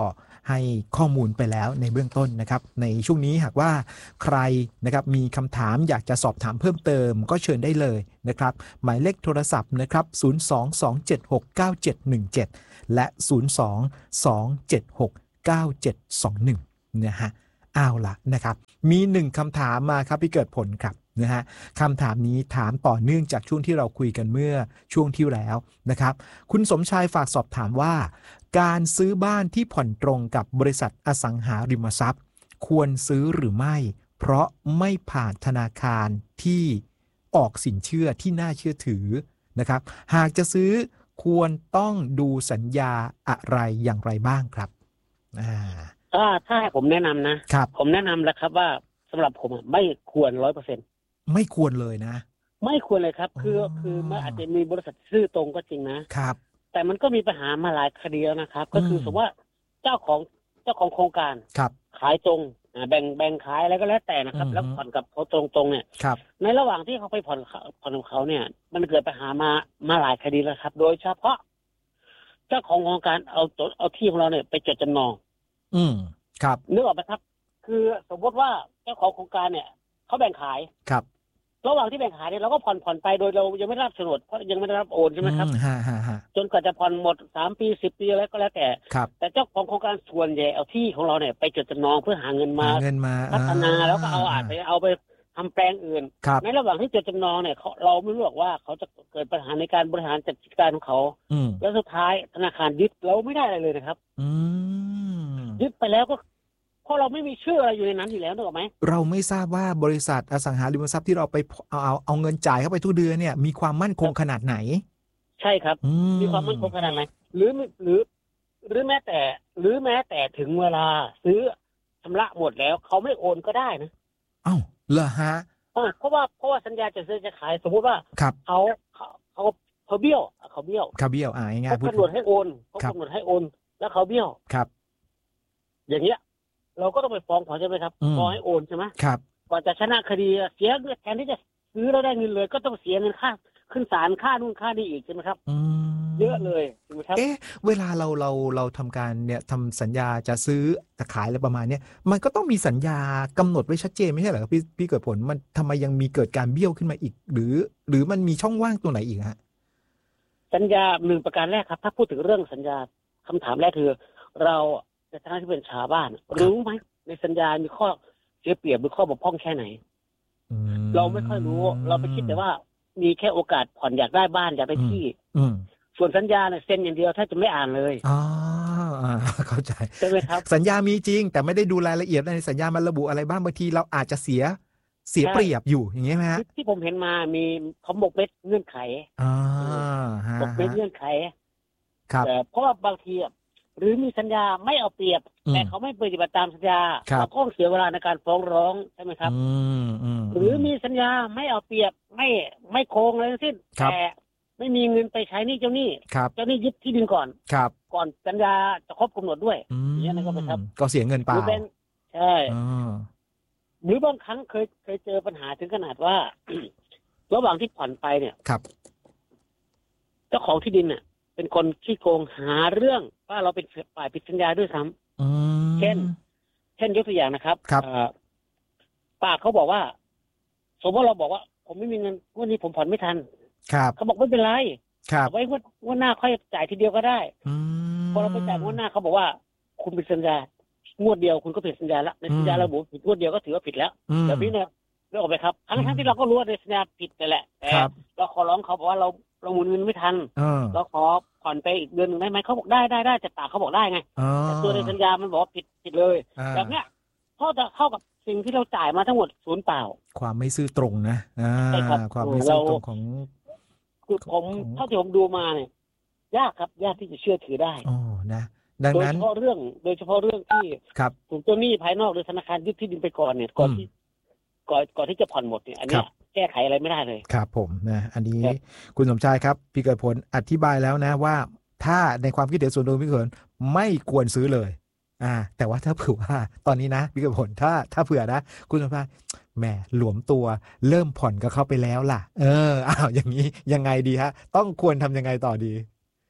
ให้ข้อมูลไปแล้วในเบื้องต้นนะครับในช่วงนี้หากว่าใครนะครับมีคำถามอยากจะสอบถามเพิ่มเติมก็เชิญได้เลยนะครับหมายเลขโทรศัพท์นะครับศูนย์ สอง สอง เจ็ด หก เก้า เจ็ด หนึ่ง เจ็ดและศูนย์ สอง สอง เจ็ด หก เก้า เจ็ด สอง หนึ่งนะฮะเอาล่ะนะครับมีหนึ่งคำถามมาครับพี่เกิดผลครับนะฮะคำถามนี้ถามต่อเนื่องจากช่วงที่เราคุยกันเมื่อช่วงที่แล้วนะครับคุณสมชายฝากสอบถามว่าการซื้อบ้านที่ผ่อนตรงกับบริษัทอสังหาริมทรัพย์ควรซื้อหรือไม่เพราะไม่ผ่านธนาคารที่ออกสินเชื่อที่น่าเชื่อถือนะครับหากจะซื้อควรต้องดูสัญญาอะไรอย่างไรบ้างครับอ่าถ้าถ้าให้ผมแนะนำนะครับผมแนะนำแล้วครับว่าสำหรับผมไม่ควรร้อยเปอร์เซ็นต์ไม่ควรเลยนะไม่ควรเลยครับคือคือมันอาจจะมีบริษัทซื้อตรงก็จริงนะครับแต่มันก็มีปัญหามาหลายคดีแล้วนะครับก็คือสมมติว่าเจ้าของเจ้าของโครงการขายตรงแบ่งแบ่งขายอะไรก็แล้วแต่นะครับแล้วผ่อนกับเขาตรงๆเนี่ยในระหว่างที่เขาไปผ่อนผ่อนของเขาเนี่ยมันเกิดปัญหามามาหลายคดีแล้วครับโดยเฉพาะเจ้าของโครงการเอาเอาที่ของเราเนี่ยไปจดจำนองอืมครับนึกออกไหมครับคือสมมติว่าเจ้าของโครงการเนี่ยเขาแบ่งขายครับระหว่างที่แบ่งขายเนี่ยเราก็ผ่อนผ่อนไปโดยเรายังไม่ได้รับโฉนดเพราะยังไม่ได้รับโอนใช่ไหมครับจนกว่าจะผ่อนหมดสามปีสิบปีแล้วก็แล้วแต่แต่เจ้าของโครงการส่วนใหญ่เอาที่ของเราเนี่ยไปจดจำนองเพื่อหาเงินมาพัฒนาแล้วก็เอาอาจไปเอาไปทำแปลงอื่นในระหว่างที่จดจำนองเนี่ยเราไม่รู้หรอกว่าเขาจะเกิดปัญหาในการบริหารจัดการของเขาแล้วสุดท้ายธนาคารยึดเราไม่ได้อะไรเลยนะครับยึดไปแล้วก็เพราะเราไม่มีชื่ออะไรอยู่ในนั้นอยู่แล้วนึกออกไหมเราไม่ทราบว่าบริษัทอสังหาริมทรัพย์ที่เราไปเอาเอาเอาเงินจ่ายเข้าไปทุกเดือนเนี่ยมีความมั่นคงขนาดไหนใช่ครับมีความมั่นคงขนาดไหนหรือหรือหรือแม้แต่หรือแม้แต่ถึงเวลาซื้อชำระหมดแล้วเขาไม่โอนก็ได้นะอ้าวเหรอฮะเพราะว่าเพราะว่าสัญญาจะซื้อจะขายสมมติว่าเขาเขาเขาเขาเบี้ยวเขาเบี้ยวเขาเบี้ยวอ่าง่ายๆเขากำหนดให้โอนเขากำหนดให้โอนแล้วเขาเบี้ยวครับอย่างเงี้ยเราก็ต้องไปฟ้องเขาใช่ไหมครับฟ้องให้โอนใช่ไหมครับก่อนจะชนะคดีเสียเงินแทนที่จะซื้อแล้วได้เงินเลยก็ต้องเสียเงินค่าขึ้นศาลค่านู่นค่านี่อีกใช่ไหมครับเยอะเลยใช่ไหมครับเอ๊ะเวลาเราเราเราทำการเนี่ยทำสัญญาจะซื้อจะขายอะไรประมาณเนี้ยมันก็ต้องมีสัญญากำหนดไว้ชัดเจนไม่ใช่เหรอครับพี่พี่เกิดผลมันทำไมยังมีเกิดการเบี้ยวขึ้นมาอีกหรือหรือมันมีช่องว่างตัวไหนอีกฮะสัญญาหนึ่งประการแรกครับถ้าพูดถึงเรื่องสัญญาคำถามแรกคือเราในฐานะที่เป็นชาวบ้านรู้ไหมในสัญญามีข้อเสียเปรียบหรือข้อบกพร่องแค่ไหนเราไม่ค่อยรู้เราไปคิดแต่ว่ามีแค่โอกาสผ่อนอยากได้บ้านอยากได้ที่ส่วนสัญญาเนี่ยเซ็นอย่างเดียวถ้าจะไม่อ่านเลยอ๋อเข้าใจใช่ไหมครับสัญญามีจริงแต่ไม่ได้ดูรายละเอียดในสัญญามันระบุอะไรบ้างบางทีเราอาจจะเสียเสียเปรียบอยู่อย่างเงี้ยไหมฮะที่ผมเห็นมามีเขาบกเม็ดเงื่อนไขอ่าบกเม็ดเงื่อนไขครับแต่เพราะว่าบางทีหรือมีสัญญาไม่เอาเปรียบแต่เขาไม่ปฏิบัติตามสัญญาเราก็เสียเวลาในการฟ้องร้องใช่ไหมครับหรือมีสัญญาไม่เอาเปรียบไม่ไม่โกงอะไรทั้งสิ้นแต่ไม่มีเงินไปใช้นี่เจ้าหนี้เจ้าหนี้ยึดที่ดินก่อนก่อนสัญญาจะครบกำหนดด้วยอย่างนี้นะครับก็เสียเงินเปล่าใช่หรือบางครั้งเคยเคยเจอปัญหาถึงขนาดว่าระหว่างที่ผ่อนไปเนี่ยเจ้าของที่ดินเนี่ยเป็นคนขี้โกงหาเรื่องว่าเราเป็นฝ่ายผิดสัญญาด้วยซ้ำเช่นเช่นยกตัวอย่างนะครับป้าเขาบอกว่าสมมติเราบอกว่าผมไม่มีเงินวันนี้ผมผ่อนไม่ทันเขาบอกไม่เป็นไรไว้วันหน้าค่อยจ่ายทีเดียวก็ได้พอเราไปจ่ายวันหน้าเขาบอกว่าคุณผิดสัญญางวดเดียวคุณก็ผิดสัญญาแล้วในสัญญาระบุผิดงวดเดียวก็ถือว่าผิดแล้วแบบนี้เนี่ยเรื่องออกไปครับทั้งทั้งที่เราก็รู้ว่าในสัญญาผิดแต่แหละแต่เราขอร้องเขาบอกว่าเราเราหมุนเงินไม่ทันเราขอผ่อนไปอีกเดือนหนึ่งได้ไหมเขาบอกได้ได้ได้แต่ปากเขาบอกได้ไงแต่ตัวในสัญญามันบอกว่าผิดผิดเลยแบบเนี้ยเขาจะเข้ากับสิ่งที่เราจ่ายมาทั้งหมดศูนย์เปล่าความไม่ซื่อตรงนะความไม่ซื่อตรงของคือผมเท่าที่ผมดูมาเนี่ยยากครับยากที่จะเชื่อถือได้อ๋อนะดังนั้นโดยเฉพาะเรื่องโดยเฉพาะเรื่องที่ถูกเจ้าหนี้ภายนอกหรือธนาคารยึดที่ดินไปก่อนเนี่ยก่อนที่ก่อนก่อนที่จะผ่อนหมดเนี่ยอันนี้แก้ไขอะไรไม่ได้เลยครับผมนะอันนี้คุณสมชายครับพี่เกิดผลอธิบายแล้วนะว่าถ้าในความคิดเห็นส่วนตัวพี่เกิดไม่ควรซื้อเลยอ่าแต่ว่าถ้าเผื่อว่าตอนนี้นะพี่เกิดผลถ้าถ้าเผื่อนะคุณสมชายแหมหลวมตัวเริ่มผ่อนก็เข้าไปแล้วล่ะเอออ้าวอย่างนี้ยังไงดีฮะต้องควรทำยังไงต่อดี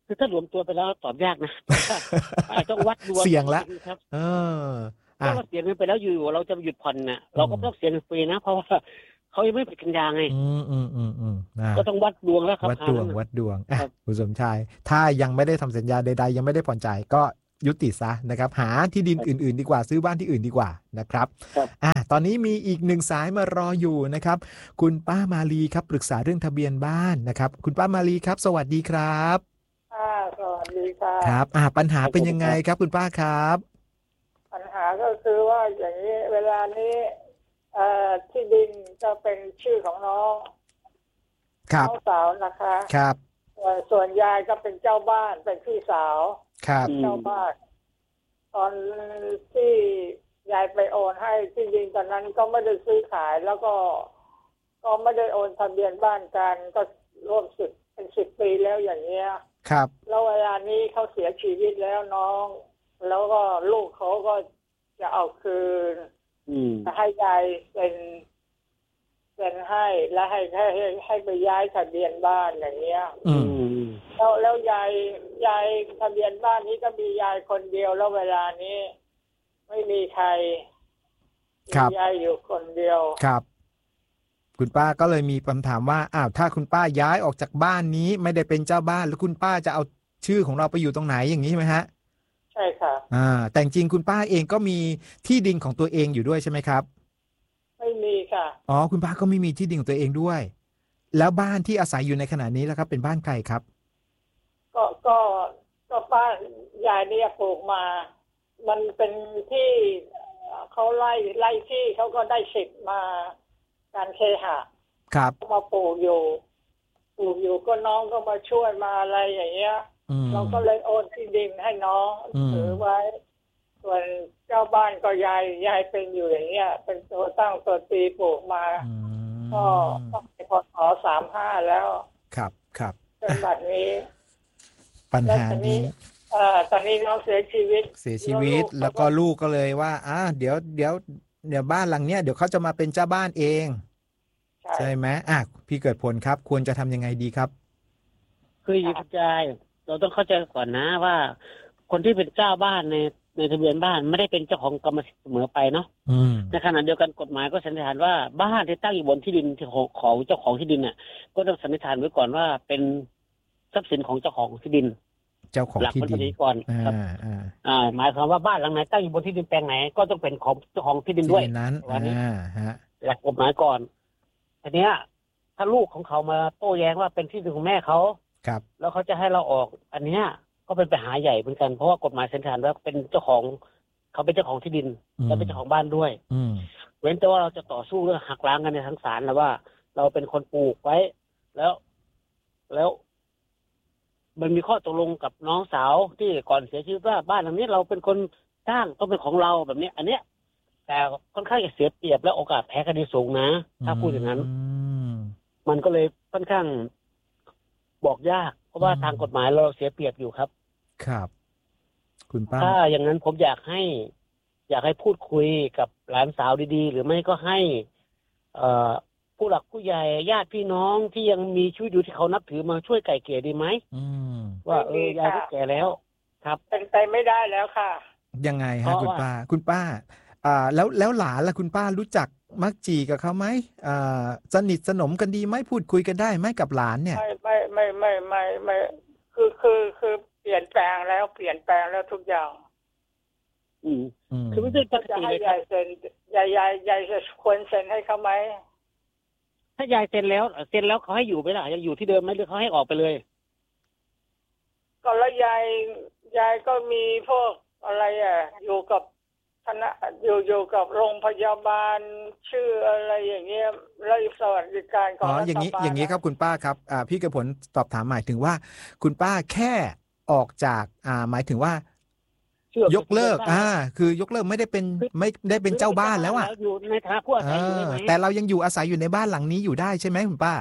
คือถ้ารวมตัวไปแล้วตอบยากนะ ต้องวัดดวงเสี่ยงละครับเออถ้าอ่ะเราเสียเงินไปแล้วอยู่เราจะหยุดผ่อนน่ะเราก็ต้องเสียเงินฟรีนะเพราะว่าเขายังไม่ผิดสัญญาไงอืมอืมอืมอืมอ่ะก็ต้องวัดดวงแล้วครับวัดดวงคราวนั้นน่ะวัดดวงอ่ะครับคุณสมชายถ้ายังไม่ได้ทำสัญญาใดๆยังไม่ได้ผ่อนจ่ายก็ยุติซะนะครับ หาที่ดินอื่นๆดีกว่าซื้อบ้านที่อื่นดีกว่านะครับครับอ่ะตอนนี้มีอีกหนึ่งสายมารออยู่นะครับ คุณป้ามาลีครับปรึกษาเรื่องทะเบียนบ้านนะครับ คุณป้ามาลีครับ สวัสดีครับค่ะสวัสดีค่ะครับอ่ะปัญหาเป็นยังไงครับคุณป้าครับปัญหาก็คือว่าอย่างนี้เวลานี้เอ่อที่ดินจะเป็นชื่อของน้องครับน้องสาวนะคะครับเอ่อส่วนยายก็เป็นเจ้าบ้านเป็นพี่สาวครับอืมเจ้าบ้าน ตอนที่ยายไปโอนให้ที่ดินตอนนั้นก็ไม่ได้ซื้อขายแล้วก็ ก็ไม่ได้โอนทะเบียนบ้านกันก็ร่วมสิบเป็นสิบปีแล้วอย่างเงี้ยครับแล้วเวลานี้เขาเสียชีวิตแล้วน้อง แล้วก็ลูกเขาก็จะเอาคืนอืมให้ยายเป็นเป็นให้แล้วให้ให้ให้ให้ไปย้ายทะเบียนบ้านอย่างเงี้ยอือืมมแล้วแล้วยายยายทะเบียนบ้านนี้ก็มียายคนเดียวแล้วเวลานี้ ไม่มีใครครับมียายอยู่คนเดียวครับ คุณป้าก็เลยมีคำถามว่าอ้าวถ้าคุณป้าย้ายออกจากบ้านนี้ไม่ได้เป็นเจ้าบ้านแล้วคุณป้าจะเอาชื่อของเราไปอยู่ตรงไหนอย่างนี้ใช่ไหมฮะใช่ค่ะอ่าแต่จริงๆคุณป้าเองก็มีที่ดินของตัวเองอยู่ด้วยใช่ไหมครับไม่มีค่ะอ๋อคุณป้าก็ไม่มีที่ดินของตัวเองด้วย แล้วบ้านที่อาศัยอยู่ในขณะนี้แล้วครับเป็นบ้านใครครับก็ก็ก็ป้ายายเนี่ยปลูกมา มันเป็นที่เขาไล่ไล่ที่เขาก็ได้สิทธิ์มาการเคหะครับมาปลูกอยู่ปลูกอยู่ก็น้องก็มาช่วยมาอะไรอย่างเงี้ยอืมเราก็เลยโอนที่ดินให้น้องอืมถือไว้ ส่วนเจ้าบ้านก็ยายยายเป็นอยู่อย่างเงี้ย เป็นตัวตั้งตัวตีปลูกมาอืมก็ก็ไปพศสามห้าแล้วครับครับจนบัดนี้ปัญหานี้เอ่อตอนนี้น้องเสียชีวิตเสียชีวิตแล้วก็ลูกก็เลยว่าอ่าเดี๋ยวเดี๋ยวเดี๋ยวบ้านหลังเนี้ยเดี๋ยวเขาจะมาเป็นเจ้าบ้านเองใช่ใช่ไหมอ่ะพี่เกิดผลครับ ควรจะทำยังไงดีครับคืออย่างนี้ใจเราต้องเข้าใจก่อนนะว่า คนที่เป็นเจ้าบ้านในในทะเบียนบ้านไม่ได้เป็นเจ้าของกรรมสิทธิ์เสมอไปเนาะอืมในขณะเดียวกันกฎหมายก็สันนิษฐานว่าบ้านที่ตั้งอยู่บนที่ดินที่ของของเจ้าของที่ดินน่ะก็ต้องสันนิษฐานไว้ก่อนว่าเป็นทรัพย์สินของเจ้าของที่ดินเจ้าของหลักที่มันดิเป็นนอย่างนี้ก่อนอ่าครับอ่าอ่าหมายความว่าบ้านหลังไหนตั้งอยู่บนที่ดินแปลงไหนก็ต้องเป็นของเจ้าของที่ดินที่ด้วยดินนั้นวันนี้อ่าฮะหลักกฎหมายก่อนทีเนี้ย ถ้าลูกของเขามาโต้แย้งว่าเป็นที่ดินของแม่เขาครับแล้วเขาจะให้เราออก อันเนี้ยก็เป็นปัญหาใหญ่เหมือนกันเพราะว่ากฎหมายสันนิษฐานว่าเป็นเจ้าของเขาเป็นเจ้าของที่ดินอืมและเป็นเจ้าของบ้านด้วยอืมเว้นแต่ว่าเราจะต่อสู้เรื่องหักล้างกันในทางศาลนะว่า เราเป็นคนปลูกไว้ แล้ว แล้ว มันมีข้อตกลงกับน้องสาวที่ก่อนเสียชีวิตว่าบ้านหลังนี้เราเป็นคนสร้างต้องเป็นของเราแบบนี้ อันเนี้ย แต่ค่อนข้างจะเสียเปรียบและโอกาสแพ้คดีสูงนะถ้าพูดอย่างนั้นอืมมันก็เลยค่อนข้างบอกยาก เพราะว่าอืมทางกฎหมายเราเสียเปรียบอยู่ครับครับ คุณป้าถ้าอย่างนั้นผมอยากให้ อยากให้พูดคุยกับหลานสาวดีๆ หรือไม่ก็ให้ เอ่อผู้หลักผู้ใหญ่ญาติพี่น้องที่ยังมีชีวิตอยู่ที่เขานับถือมาช่วยไก่เกลี่ยดีไหมอืมว่าเออยายก็แก่แล้ว ครับเป็นไปไม่ได้แล้วค่ะยังไงเพฮะราะคุณว่าป้า คุณป้า อ่า แล้วแล้วหลานล่ะคุณป้ารู้จักมักจีกับเขาไหมอ่าสนิทสนมกันดีไหมพูดคุยกันได้ไหมกับหลานเนี่ยไม่ไม่ไม่ไม่ไม่ไม่คือคือคือเปลี่ยนแปลงแล้วเปลี่ยนแปลงแล้วทุกอย่างอืมอืมคือไม่ใช่ปกจะติให้เลยครัยาบยเซ็นยายยายยายจะควรเซ็นให้เขาไหมถ้ายายเซ็นแล้วเซ็นแล้วเขาให้อยู่ไหมล่ะยังอยู่ที่เดิมไหมหรือเขาให้ออกไปเลยก็แล้วยายยายก็มีพวกอะไรอ่ะ อยู่กับคณะอยู่อยู่กับโรงพยาบาลชื่ออะไรอย่างเงี้ยแล้วสวัสดิการของอ๋อรัฐบาลอย่างนี้ อย่างนี้ครับคุณป้าครับ อ่า พี่กระผลตอบถามหมายถึงว่า คุณป้าแค่ออกจาก อ่า หมายถึงว่าเชื่อมยกเลิกได้อ่า คือยกเลิกไม่ได้เป็น ไม่ได้เป็นเจ้าบ้านแล้วอ่ะอยู่ในฐานะผู้อาเอศัยอยู่ได้อไหมแต่เรายังอยู่อาศัยอยู่ในบ้านหลังนี้อยู่ได้ใช่ไหมคุณป้า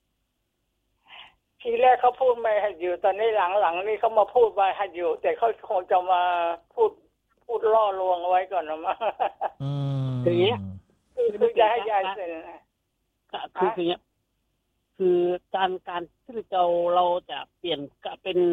ทีแรกเขาพูดไม่ให้อยู่ตอนนี้หลังหลังนี่เขามาพูดว่าให้อยู่ แต่เขาคงจะมาพูดพูดล่อลวงเอาไว้ก่อนนะมาอืมคืออย่างเงี้ยคือคือจะให้ยายเซ็นก็คือคืออย่างเงี้ยคือการการที่เราเราจะเปลี่ยนเป็น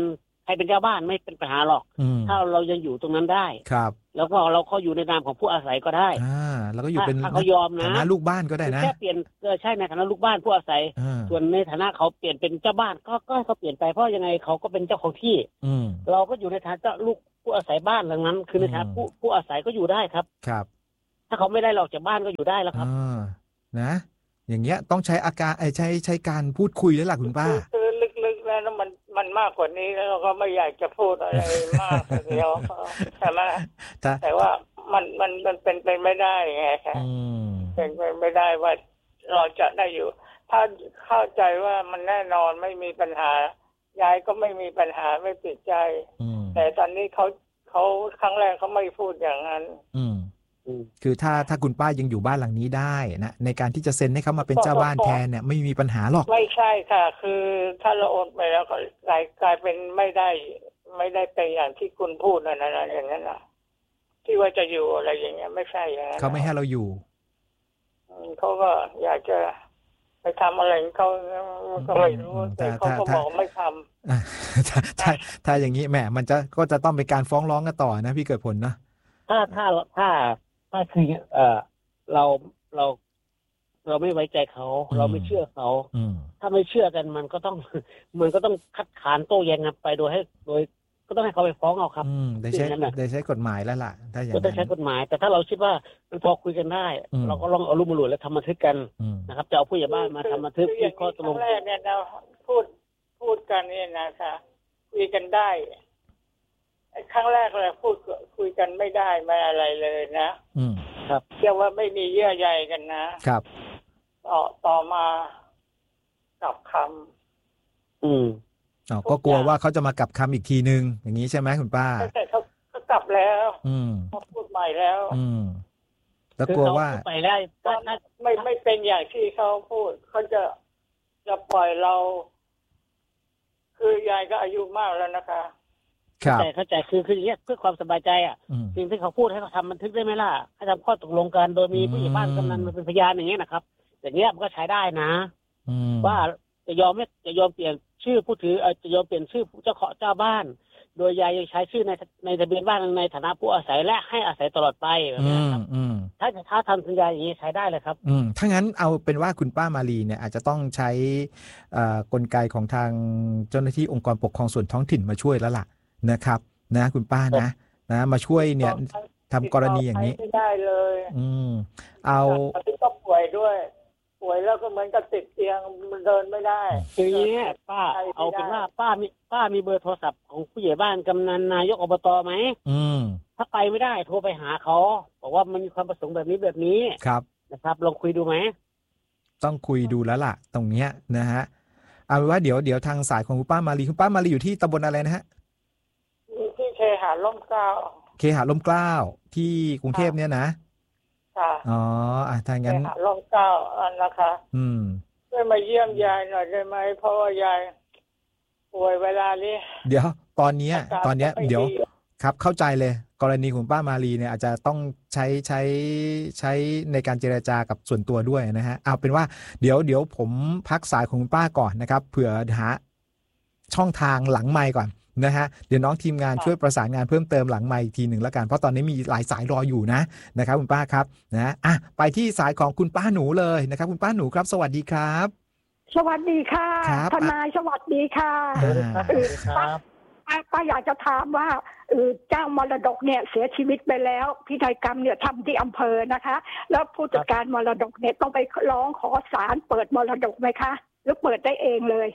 ใครเป็นเจ้าบ้านไม่เป็นปัญหาหรอกถ้าเรายังอยู่ตรงนั้นได้ครับแล้วก็เราเขาอยู่ในนามของผู้อาศัยก็ได้อ่าแล้วก็อยู่เป็นถ้าเขายอมนะฐานะลูกบ้านก็ได้นะแค่เปลี่ยนใช่ในฐานะลูกบ้านผู้อาศัยส่วนในฐานะเขาเปลี่ยนเป็นเจ้าบ้านก็ก็เขาเปลี่ยนไปเพราะยังไงเขาก็เป็นเจ้าของที่เราก็อยู่ในฐานะเจ้าลูกผู้อาศัยบ้านหลังนั้นคือในฐานะผู้ผู้อาศัยก็อยู่ได้ครับครับถ้าเขาไม่ได้หรอกจากบ้านก็อยู่ได้แล้วครับนะอย่างเงี้ยต้องใช้อาการใช้ใช้การพูดคุยแล้วล่ะคุณป้าคือลึกๆแล้วมันมันมากกว่านี้แล้วเราก็ไม่อยากจะพูดอะไรมากเดียวใช่ไหมแต่ว่ามันมันมันเป็นไปไม่ได้ไงครับเป็นไปไม่ได้ว่าเราจะได้อยู่ถ้าเข้าใจว่ามันแน่นอนไม่มีปัญหายายก็ไม่มีปัญหาไม่ติดใจแต่ตอนนี้เขาเขาครั้งแรกเขาไม่พูดอย่างนั้นคือถ้าถ้าคุณป้ายังอยู่บ้านหลังนี้ได้นะในการที่จะเซ็นให้เขามาเป็นเจ้าบ้านแทนเนี่ยไม่มีปัญหาหรอกไม่ใช่ค่ะคือถ้าเราโอนไปแล้วก็กลายกลายเป็นไม่ได้ไม่ได้ไปอย่างที่คุณพูดนั่นนะอย่างนั้นนะที่ว่าจะอยู่อะไรอย่างเงี้ยไม่ใช่อย่างนั้นเขาไม่ให้เราอยู่เขาก็อยากจะไปทำอะไรเขาก็ไม่รู้แต่เขาก็บอกไม่ทำถ้าถ้าถ้าอย่างนี้แหมมันจะก็จะต้องเป็นการฟ้องร้องกันต่อนะพี่เกิดผลนะถ้าถ้าถ้าถ้าคือเออเราเราเราไม่ไว้ใจเขาเราไม่เชื่อเขาถ้าไม่เชื่อกันมันก็ต้องมันก็ต้องคัดค้านโต้แย้งกันไปโดยให้โดยก็ต้องให้เขาไปฟ้องเอาครับได้ใช้ได้ใช้กฎหมายแล้วล่ะถ้าอย่างนั้นก็ต้องใช้กฎหมายแต่ถ้าเราคิดว่ามันพอคุยกันได้เราก็ลองเอารูปมาหลุดแล้วทำบันทึกกันนะครับจะเอาผู้ใหญ่บ้านมาทำบันทึกที่ข้อตกลงแรกเนี่ยเราพูดพูดกันนี่นะคะคุยกันได้ครั้งแรกเลยพูดคุยกันไม่ได้ไม่อะไรเลยนะอืมครับเรียกว่าไม่มีเยื่อใยกันนะครับต่อต่อมากลับคำอืมอ๋อก็กลัวว่าเขาจะมากลับคำอีกทีนึงอย่างนี้ใช่ไหมคุณป้าแต่เขาเขากลับแล้วอืมเขาพูดใหม่แล้วอืมแล้วกลัวว่าไปได้ก็ไม่ไม่เป็นอย่างที่เขาพูดเขาจะจะปล่อยเราคือยายก็อายุมากแล้วนะคะแต่เข้าใจคือคืออย่างเงี้ยเพื่อความสบายใจอ่ะสิ่งที่เขาพูดให้เขาทำบันทึกได้ไหมล่ะให้ทำข้อตกลงกันโดยมีผู้ใหญ่บ้านกำนันมาเป็นพยานอย่างเงี้ยนะครับอย่างเงี้ยมันก็ใช้ได้นะว่าจะยอมไม่จะยอมเปลี่ยนชื่อผู้ถือจะยอมเปลี่ยนชื่อเจ้าของเจ้าบ้านโดยยายยังใช้ชื่อในในทะเบียนบ้านในฐานะผู้อาศัยและให้อาศัยตลอดไปแบบนี้ครับถ้าถ้าทำสัญญาอย่างนี้ใช้ได้เลยครับอืมถ้างั้นเอาเป็นว่าคุณป้ามาลีเนี่ยอาจจะต้องใช้กลไกของทางเจ้าหน้าที่องค์กรปกครองส่วนท้องถิ่นมาช่วยแล้วล่ะนะครับนะคุณป้านะนะมาช่วยเนี่ยทำกรณีอย่างนี้ไม่ได้เลยอืมเอาที่ก็ป่วยด้วยป่วยแล้วก็เหมือนกับติดเตียงมันเดินไม่ได้คืออย่างนี้ป้าเอาเป็นว่าป้ามีป้ามีเบอร์โทรศัพท์ของผู้ใหญ่บ้านกำนันนายกอบตไหมอืมถ้าไปไม่ได้โทรไปหาเขาบอกว่ามันมีความประสงค์แบบนี้แบบนี้ครับนะครับลองคุยดูไหมต้องคุยดูแล้วล่ะตรงเนี้ยนะฮะเอาเป็นว่าเดี๋ยวเดี๋ยวทางสายของคุณป้ามาลีคุณป้ามาลีอยู่ที่ตำบลอะไรนะฮะที่เคหะร่มเกล้าเคหะร่มเกล้าที่กรุงเทพเนี่ยนะค่ะอ๋ออ่ะถ้างั้นเคหะร่มเกล้าอันนะคะอืมช่วยมาเยี่ยมยายหน่อยได้ไหมเพราะว่ายายป่วยเวลานี้เดี๋ยวตอนนี้ตอนนี้เดี๋ยวครับเข้าใจเลยกรณีของป้ามาลีเนี่ยอาจจะต้องใช้ใช้ใช้ในการเจรจากับส่วนตัวด้วยนะฮะเอาเป็นว่าเดี๋ยวเดี๋ยวผมพักสายของคุณป้าก่อนนะครับเผื่อหาช่องทางหลังไมค์ก่อนนะฮะเดี๋ยวน้องทีมงานช่วยประสานงานเพิ่มเติมหลังไมค์อีกทีหนึ่งแล้วกันเพราะตอนนี้มีหลายสายรออยู่นะนะครับคุณป้าครับนะอ่ะไปที่สายของคุณป้าหนูเลยนะครับคุณป้าหนูครับสวัสดีครับสวัสดีค่ะทนายสวัสดีค่ะครับป้าอยากจะถามว่าเจ้ามรดกเนี่ยเสียชีวิตไปแล้วพิธีกรรมเนี่ยทำที่อำเภอนะคะแล้วผู้จัดการมรดกเนี่ยต้องไปร้องขอศาลเปิดมรดกไหมคะหรือเปิดได้เองเลย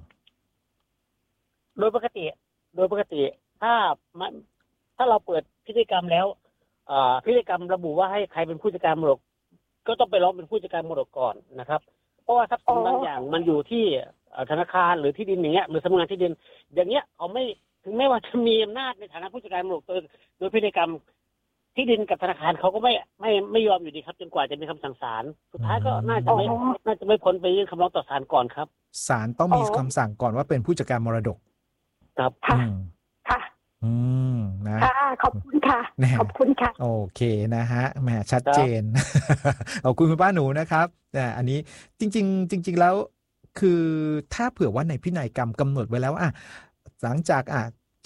โดยปกติโดยปกติถ้าถ้าเราเปิดพิธีกรรมแล้วพิธีกรรมระบุว่าให้ใครเป็นผู้จัดการมรดกก็ต้องไปร้องเป็นผู้จัดการมรดกก่อนนะครับเพราะว่าทรัพย์สินบางอย่างมันอยู่ที่ธนาคารหรือที่ดินอย่างเงี้ยหรือสำนักงานที่ดินอย่างเงี้ยเขาไม่ถึงแม้ว่าจะมีอำนาจในฐานะผู้จัดการมรดกโดยโดยพิธีกรรมที่ดินกับธนาคารเขาก็ไม่ไม่ไม่ยอมอยู่ดีครับจนกว่าจะมีคำสั่งศาลสุดท้ายก็น่าจะไม่น่าจะไม่พ้นไปยื่นคำร้องต่อศาลก่อนครับศาลต้องมีคำสั่งก่อนว่าเป็นผู้จัดการมรดกครับค่ะค่ะอืมนะค่ะขอบคุณค่ะขอบคุณค่ะโอเคนะฮะแหมชัดเจนขอบคุณคุณป้าหนูนะครับแต่อันนี้จริงๆจริงๆแล้วคือถ้าเผื่อว่าในพินัยกรรมกำหนดไว้แล้วอ่ะหลังจากอ่ะ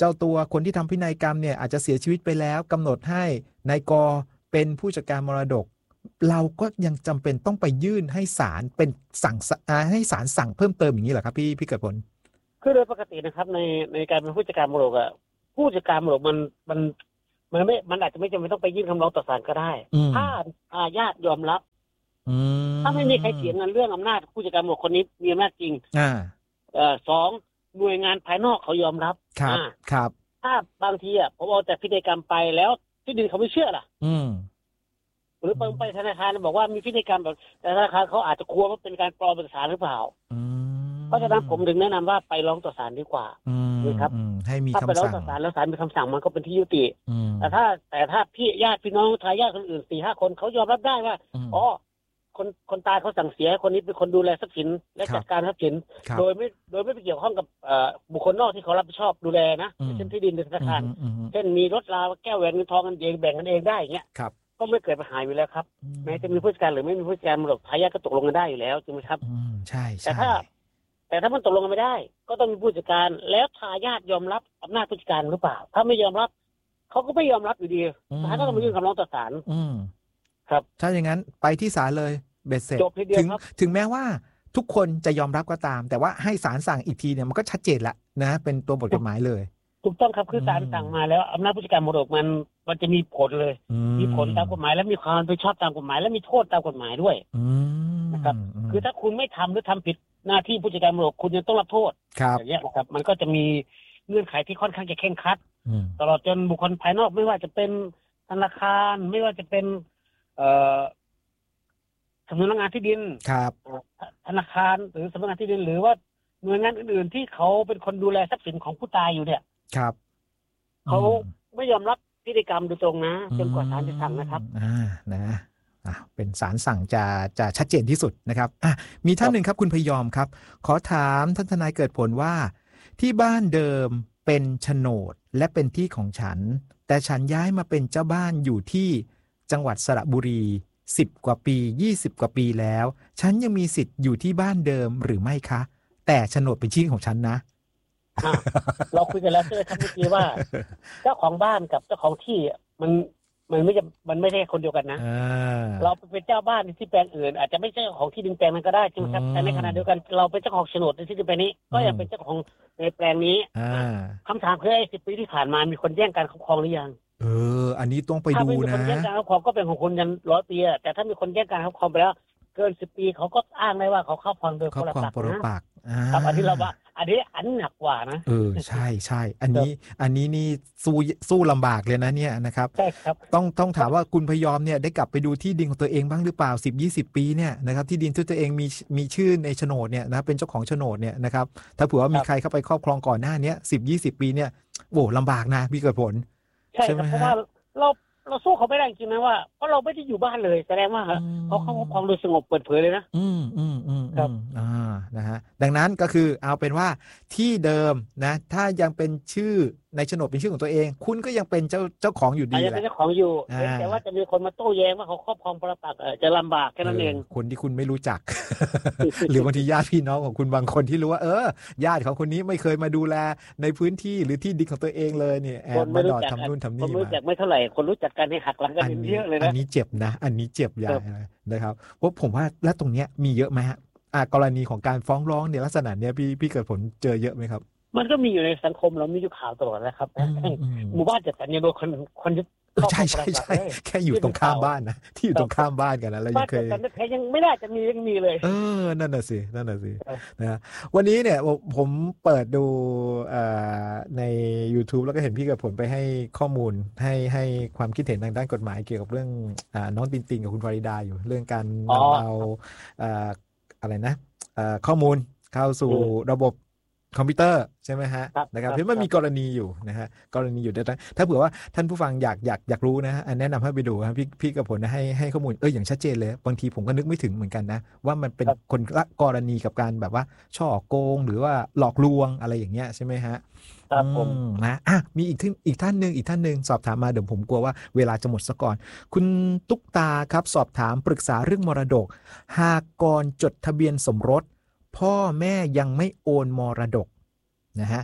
เจ้าตัวคนที่ทำพินัยกรรมเนี่ยอาจจะเสียชีวิตไปแล้วกำหนดให้นายกเป็นผู้จัดการมรดกเราก็ยังจำเป็นต้องไปยื่นให้ศาลเป็นสั่งให้ศาลสั่งเพิ่มเติมอย่างนี้เหรอครับพี่พี่เกิดผลคือโดยปกตินะครับในในการเป็นผู้จัดการมรดกอะผู้จัดการมรดกมันมันมันไม่มันอาจจะไม่จำเป็นต้องไปยื่นคำร้องต่อศาลก็ได้ถ้าอาญาตยอมรับถ้าไม่มีใครเถียงกันเรื่องอำนาจผู้จัดการมรดกคนนี้มีอำนาจจริงอ่าเอ่อสองหน่วยงานภายนอกเขายอมรับครับครับถ้าบางทีอ่ะผมเอาแต่พินัยกรรมไปแล้วที่ดินเขาไม่เชื่อล่ะอืมหรือไปธนาคารบอกว่ามีพินัยกรรมแบบแต่ธนาคารเขาอาจจะกลัวว่าเป็นการปลอมเอกสารหรือเปล่าเพราะฉะนั้นผมถึงแนะนำว่าไปร้องต่อศาลดีกว่านะครับให้มีคำสั่งถ้าไปร้องต่อศาลแล้วศาลมีคำสั่งมันก็เป็นที่ยุติแต่ถ้าแต่ถ้าพี่ญาติพี่น้องทายาทคนอื่นสี่ห้าคนเขายอมรับได้ว่าอ๋อคนคนตายเขาสั่งเสียคนนี้เป็นคนดูแลทรัพย์สินและจัดการทรัพย์สินโดยไม่โดยไม่ไปเกี่ยวข้องกับบุคคลนอกที่เขารับผิดชอบดูแลนะเช่นที่ดินในธนาคารเช่นมีรถราแก้วแหวนเงินทองกันเองแบ่งกันเองได้อย่างเงี้ยก็ไม่เกิดปัญหาอยู่แล้วครับแม้จะมีผู้จัดการหรือไม่มีผู้จัดการมรดกทายาทก็ตกลงกันได้อยู่แล้วจริงไหมครับใช่แต่ถ้าแต่ถ้ามันตกลงกันไม่ได้ก็ต้องมีผู้จัดการแล้วทายาทยอมรับอำนาจผู้จัดการหรือเปล่าถ้าไม่ยอมรับเขาก็ไม่ยอมรับอยู่ดีศาลก็ต้องมายื่นคำร้องต่อศาลครับถ้าอย่างนั้นไปที่ศาลเลยเบ็ดเสร็จถึงถึงแม้ว่าทุกคนจะยอมรับก็ตามแต่ว่าให้ศาลสั่งอีกทีเนี่ยมันก็ชัดเจนละนะเป็นตัวบทกฎหมายเลยถูกต้องครับคือศาลสั่งมาแล้วอำนาจผู้จัดการมรดกมันมันจะมีผลเลยมีผลตามกฎหมายและมีความรับผิดชอบตามกฎหมายและมีโทษตามกฎหมายด้วยนะครับคือถ้าคุณไม่ทำหรือทำผิดหน้าที่ผู้จัดการมรดกคุณยังต้องรับโทษอย่างเงี้ยนะครับมันก็จะมีเงื่อนไขที่ค่อนข้างจะเคร่งครัดตลอดจนบุคคลภายนอกไม่ว่าจะเป็นธนาคารไม่ว่าจะเป็นเอ่อสำนักงานที่ดินธนาคารหรือสำนักงานที่ดินหรือว่าหน่วยงานอื่นๆที่เขาเป็นคนดูแลทรัพย์สินของผู้ตายอยู่เนี่ยครับเขาไม่ยอมรับพิธีกรรมโดยตรงนะจนกว่าศาลจะสั่งนะครับอ่านะอ่ะเป็นศาลสั่งจะจะชัดเจนที่สุดนะครับอ่ะมีท่านหนึ่งครับคุณพยอมครับขอถามท่านทนายเกิดผลว่าที่บ้านเดิมเป็นโฉนดและเป็นที่ของฉันแต่ฉันย้ายมาเป็นเจ้าบ้านอยู่ที่จังหวัดสระบุรีสิบกว่าปียี่สิบกว่าปีแล้วฉันยังมีสิทธิ์อยู่ที่บ้านเดิมหรือไม่คะแต่โฉนดเป็นชื่อของฉันนะเราคุยกันแล้วใช่ไหมครับเมื่อกี้ว่าเจ้าของบ้านกับเจ้าของที่มันมันไม่จะมันไม่ใช่คนเดียวกันนะเราเป็นเจ้าบ้านที่แปลงอื่นอาจจะไม่ใช่ของที่ดินแปลงนั้นก็ได้จริงครับแต่ในขณะเดียวกันเราเป็นเจ้าของโฉนดในที่ดินแปลงนี้ก็ยังเป็นเจ้าของในแปลงนี้คำถามคือไอ้สิบปีที่ผ่านมามีคนแย่งการครอบครองหรือยังเอออันนี้ต้องไปดูนะถ้าไม่มีคนแย่งการครอบครองก็เป็นของคนยันร้อยปีแต่ถ้ามีคนแย่งการครอบครองไปแล้วเกินสิบปีเขาก็อ้างได้ว่าเขาครอบครองโดยปรปักษ์นะครับอันนี้เราว่าอันนี้อันหนักกว่านะเออใช่ใช่อันนี้อันนี้นี่สู้สู้ลำบากเลยนะเนี่ยนะครับใช่ครับต้องต้องถามว่าคุณพยอมเนี่ยได้กลับไปดูที่ดินของตัวเองบ้างหรือเปล่าสิบยี่สิบปีเนี่ยนะครับที่ดินที่ตัวเองมีมีชื่อในโฉนดเนี่ยนะเป็นเจ้าของโฉนดเนี่ยนะครับถ้าเผื่อว่ามีใครเข้าไปครอบครองก่อนหน้านี้สิบยี่สิบปีเนี่ยโอ้ลำบากนะพี่เกิดผลใช่ครับเพราะว่าเราเราสู้เขาไม่ได้จริงนะว่าเพราะเราไม่ได้อยู่บ้านเลยแสดงว่าเขาเข้าครอบครองโดยสงบเปิดเผยเลยนะอืมอืมอืมครับอ่านะฮะดังนั้นก็คือเอาเป็นว่าที่เดิมนะถ้ายังเป็นชื่อในโฉนดเป็นชื่อของตัวเองคุณก็ยังเป็นเจ้าเจ้าของอยู่ดีแหละยังเป็นเจ้าของอยู่แต่ว่าจะมีคนมาโต้แย้งว่าเขาครอบครองปรปักษ์จะลำบากแค่นั้นเองคนที่คุณไม่รู้จัก หรือบางทีญาติพี่น้องของคุณบางคนที่รู้ว่าเออญาติของคนนี้ไม่เคยมาดูแลในพื้นที่หรือที่ดินของตัวเองเลยเนี่ยแอบมาดอดทำนู่นทำนี่มาคนรู้จักไม่เท่าไหร่คนรู้จักกันให้หักหลังกันเยอะเลยนะอันนี้เจ็บนะอันนี้เจ็บใหญ่เลยนะครับเพราะผมว่าแล้วตรงเนี้ยมีเยอะไหมฮะอ่ากรณีของการฟ้องร้องเนี่ยลักษณะเนี้ยพี่พี่เกิดผลเจอเยอะไหมครับมันก็มีอยู่ในสังคมเรามีอยู่ข่าวตลอดนะครับหมู่บ้านจัดสรรยังโดนคนคนยึดใช่ใช่ใช่แค่อยู่ตรงข้ามบ้านนะที่อยู่ตรงข้ามบ้านกันนะแล้วยังเคยบ้านจัดสรรยังไม่ได้จะมียังมีเลยเออนั่นน่ะสินั่นน่ะสินะวันนี้เนี่ยผมเปิดดูใน YouTube แล้วก็เห็นพี่กับผลไปให้ข้อมูลให้ให้ความคิดเห็นทางด้านกฎหมายเกี่ยวกับเรื่องน้องตินติงกับคุณฟาริดาอยู่เรื่องการนำเอาอะไรนะข้อมูลเข้าสู่ระบบคอมพิวเตอร์ใช่ไหมฮะนะครับเพราะมันมีกรณีอยู่นะฮะกรณีอยู่แต่ถ้าเผื่อว่าท่านผู้ฟังอยากอยากอยากรู้นะแนะนำให้ไปดูครับพี่พี่กับผลนะให้ให้ข้อมูลเอออย่างชัดเจนเลยบางทีผมก็นึกไม่ถึงเหมือนกันนะว่ามันเป็นคนละกรณีกับการแบบว่าช่อโกงหรือว่าหลอกลวงอะไรอย่างเงี้ยใช่ไหมฮะครับผมนะอ่ะมีอีกท่านอีกท่านหนึ่งอีกท่านหนึ่งสอบถามมาเดี๋ยวผมกลัวว่าเวลาจะหมดซะก่อนคุณตุ๊กตาครับสอบถามปรึกษาเรื่องมรดกหากก่อนจดทะเบียนสมรสพ่อแม่ยังไม่โอนมรดกนะฮะแ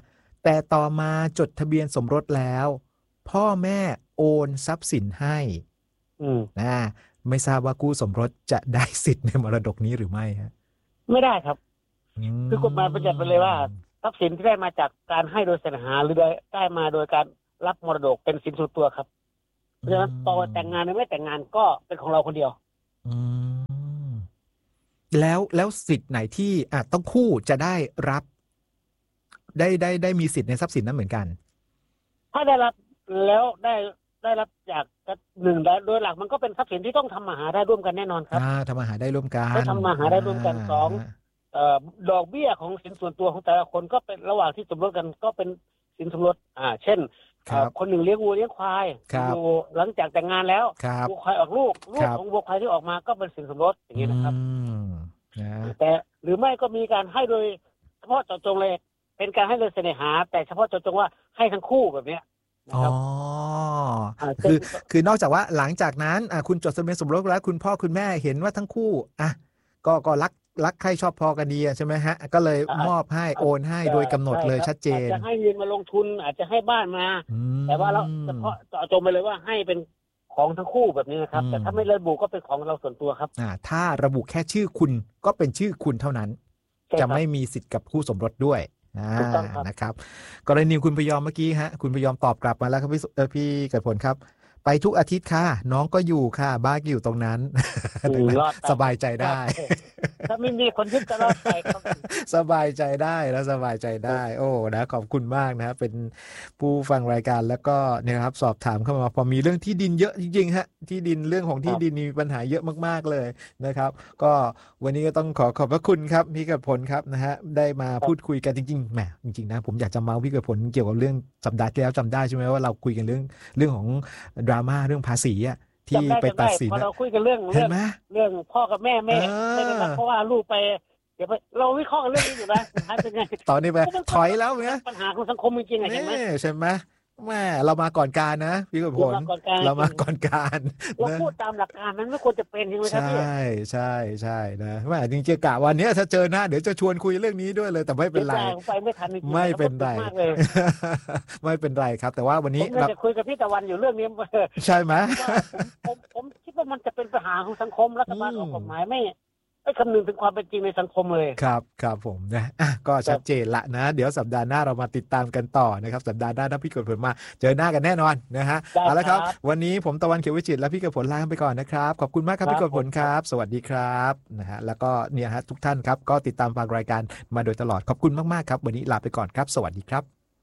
แต่ต่อมาจดทะเบียนสมรสแล้วพ่อแม่โอนทรัพย์สินให้อืมนะไม่ทราบว่าคู่สมรสจะได้สิทธิ์ในมรดกนี้หรือไม่ฮะไม่ได้ครับคือกฎหมายบัญญัติไปเลยว่าทรัพย์สินที่ได้มาจากการให้โดยเสน่หาหรือได้ได้มาโดยการรับมรดกเป็นสินส่วนตัวครับเพราะฉะนั้นต่อแต่งงานหรือไม่แต่งงานก็เป็นของเราคนเดียวอืมแล้วแล้วสิทธิ์ไหนที่อ่ะต้องคู่จะได้รับได้ได้ได้มีสิทธิ์ในทรัพย์สินนั้นเหมือนกันถ้าได้รับแล้วได้ได้รับจากหนึ่งโดยหลักมันก็เป็นทรัพย์สินที่ต้องทำมาหาได้ร่วมกันแน่นอนครับอ่าทำมาหาได้ร่วมกันต้องทำมาหาได้ร่วมกันสองเอ่อดอกเบี้ยของสินส่วนตัวของแต่ละคนก็เป็นระหว่างที่สมรสกันก็เป็นสินสมรสอ่าเช่นคนหนึ่งเลี้ยงวัวเลี้ยงควายอยู่หลังจากแต่งงานแล้ววัวควายออกลูกลูกของวัวควายที่ออกมาก็เป็นสินสมรสอย่างนี้นะครับแต่หรือไม่ก็มีการให้โดยเฉพาะเจาะจงเลยเป็นการให้โดยเสน่หาแต่เฉพาะเจาะจงว่าให้ทั้งคู่แบบนี้อ๋อคือคือนอกจากว่าหลังจากนั้นอ่ะคุณจดทะเบียนสมรสแล้วคุณพ่อคุณแม่เห็นว่าทั้งคู่อ่ะก็ก็รักรักใครชอบพอกันดีใช่ไหมฮะก็เลยมอบให้โอนให้โดยกำหนดเลยชัดเจนอาจจะให้เงินมาลงทุนอาจจะให้บ้านมาแต่ว่าเราเฉพาะเจาะจงไปเลยว่าให้เป็นของทั้งคู่แบบนี้นะครับแต่ถ้าไม่ระบุก็เป็นของเราส่วนตัวครับอ่าถ้าระบุแค่ชื่อคุณก็เป็นชื่อคุณเท่านั้นจะไม่มีสิทธิ์กับคู่สมรสด้วยนะครับกรณีคุณพยอมเมื่อกี้ฮะคุณพยอมตอบกลับมาแล้วครับพี่เออพี่เกิดผลครับไปทุกอาทิตย์ค่ะน้องก็อยู่ค่ะบ้านอยู่ตรงนั้นสบายใจได้ถ้าไม่มีคนยึดจะรอดไปครับสบายใจได้แล้วสบายใจได้โอ้นะขอบคุณมากนะเป็นผู้ฟังรายการแล้วก็เนี่ยครับสอบถามเข้ามาพอมีเรื่องที่ดินเยอะจริงๆฮะที่ดินเรื่องของที่ดินมีปัญหาเยอะมากๆเลยนะครับก็วันนี้ก็ต้องขอขอบพระคุณครับพี่เกิดผลครับนะฮะได้มาพูดคุยกันจริงๆแหมจริงๆนะผมอยากจะเมาพี่เกิดผลเกี่ยวกับเรื่องสัปดาห์ที่แล้วจำได้ใช่ไหมว่าเราคุยกันเรื่องเรื่องของดราม่าเรื่องภาษีอ่ะที่ไปตัดสินพอเราคุยกันเรื่องเรื่องเรื่องพ่อกับแม่แม่ไม่ได้รักเพราะว่าลูกไปเดี๋ยวเราวิเคราะห์กันเรื่องนี้อยู่นะเป็นไงตอนนี้ไปถอยแล้วไงปัญหาของสังคมจริงๆไงเห็นไหมใช่ไหมแม่เรามาก่อนการนะพี่กับผลเรามาก่อนการเราพูดตามหลักการมันไม่ควรจะเป็นใช่ไหมครับพี่ใช่ใช่ใช่นะแม่จริงๆกะวันนี้ถ้าเจอหน้าเดี๋ยวจะชวนคุยเรื่องนี้ด้วยเลยแต่ไม่เป็นไรไปไม่ทันไม่เป็นไรไม่เป็นไรครับแต่ว่าวันนี้เราจะคุยกับพี่ตะวันอยู่เรื่องนี้ใช่ไหมผมผมคิดว่ามันจะเป็นปัญหาของสังคมรัฐบาลออกกฎหมายไม่ไม่คำนึงถึงความเป็นจริงในสังคมเลยครับครับผมนะอ่ะก็ชัดเจนละนะเดี๋ยวสัปดาห์หน้าเรามาติดตามกันต่อนะครับสัปดาห์หน้าถ้าพี่เกิดผลมาเจอหน้ากันแน่นอนนะฮะเอาละครับวันนี้ผมตะวันเขียววิจิตรและพี่เกิดผลลาไปก่อนนะครับขอบคุณมากครับพี่เกิดผลครับสวัสดีครับนะฮะแล้วก็เนี่ยฮะทุกท่านครับก็ติดตามฟังรายการมาโดยตลอดขอบคุณมากๆครับวันนี้ลาไปก่อนครับสวัสดีครับ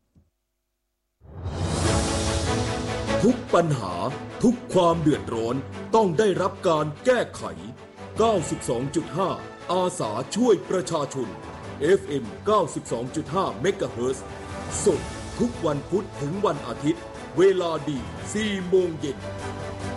ทุกปัญหาทุกความเดือดร้อนต้องได้รับการแก้ไขเก้าสิบสองจุดห้า อาสาช่วยประชาชน เอฟ เอ็ม เก้าสิบสองจุดห้า เมกะเฮิรตซ์สดทุกวันพุธถึงวันอาทิตย์เวลาดี สี่โมงเย็น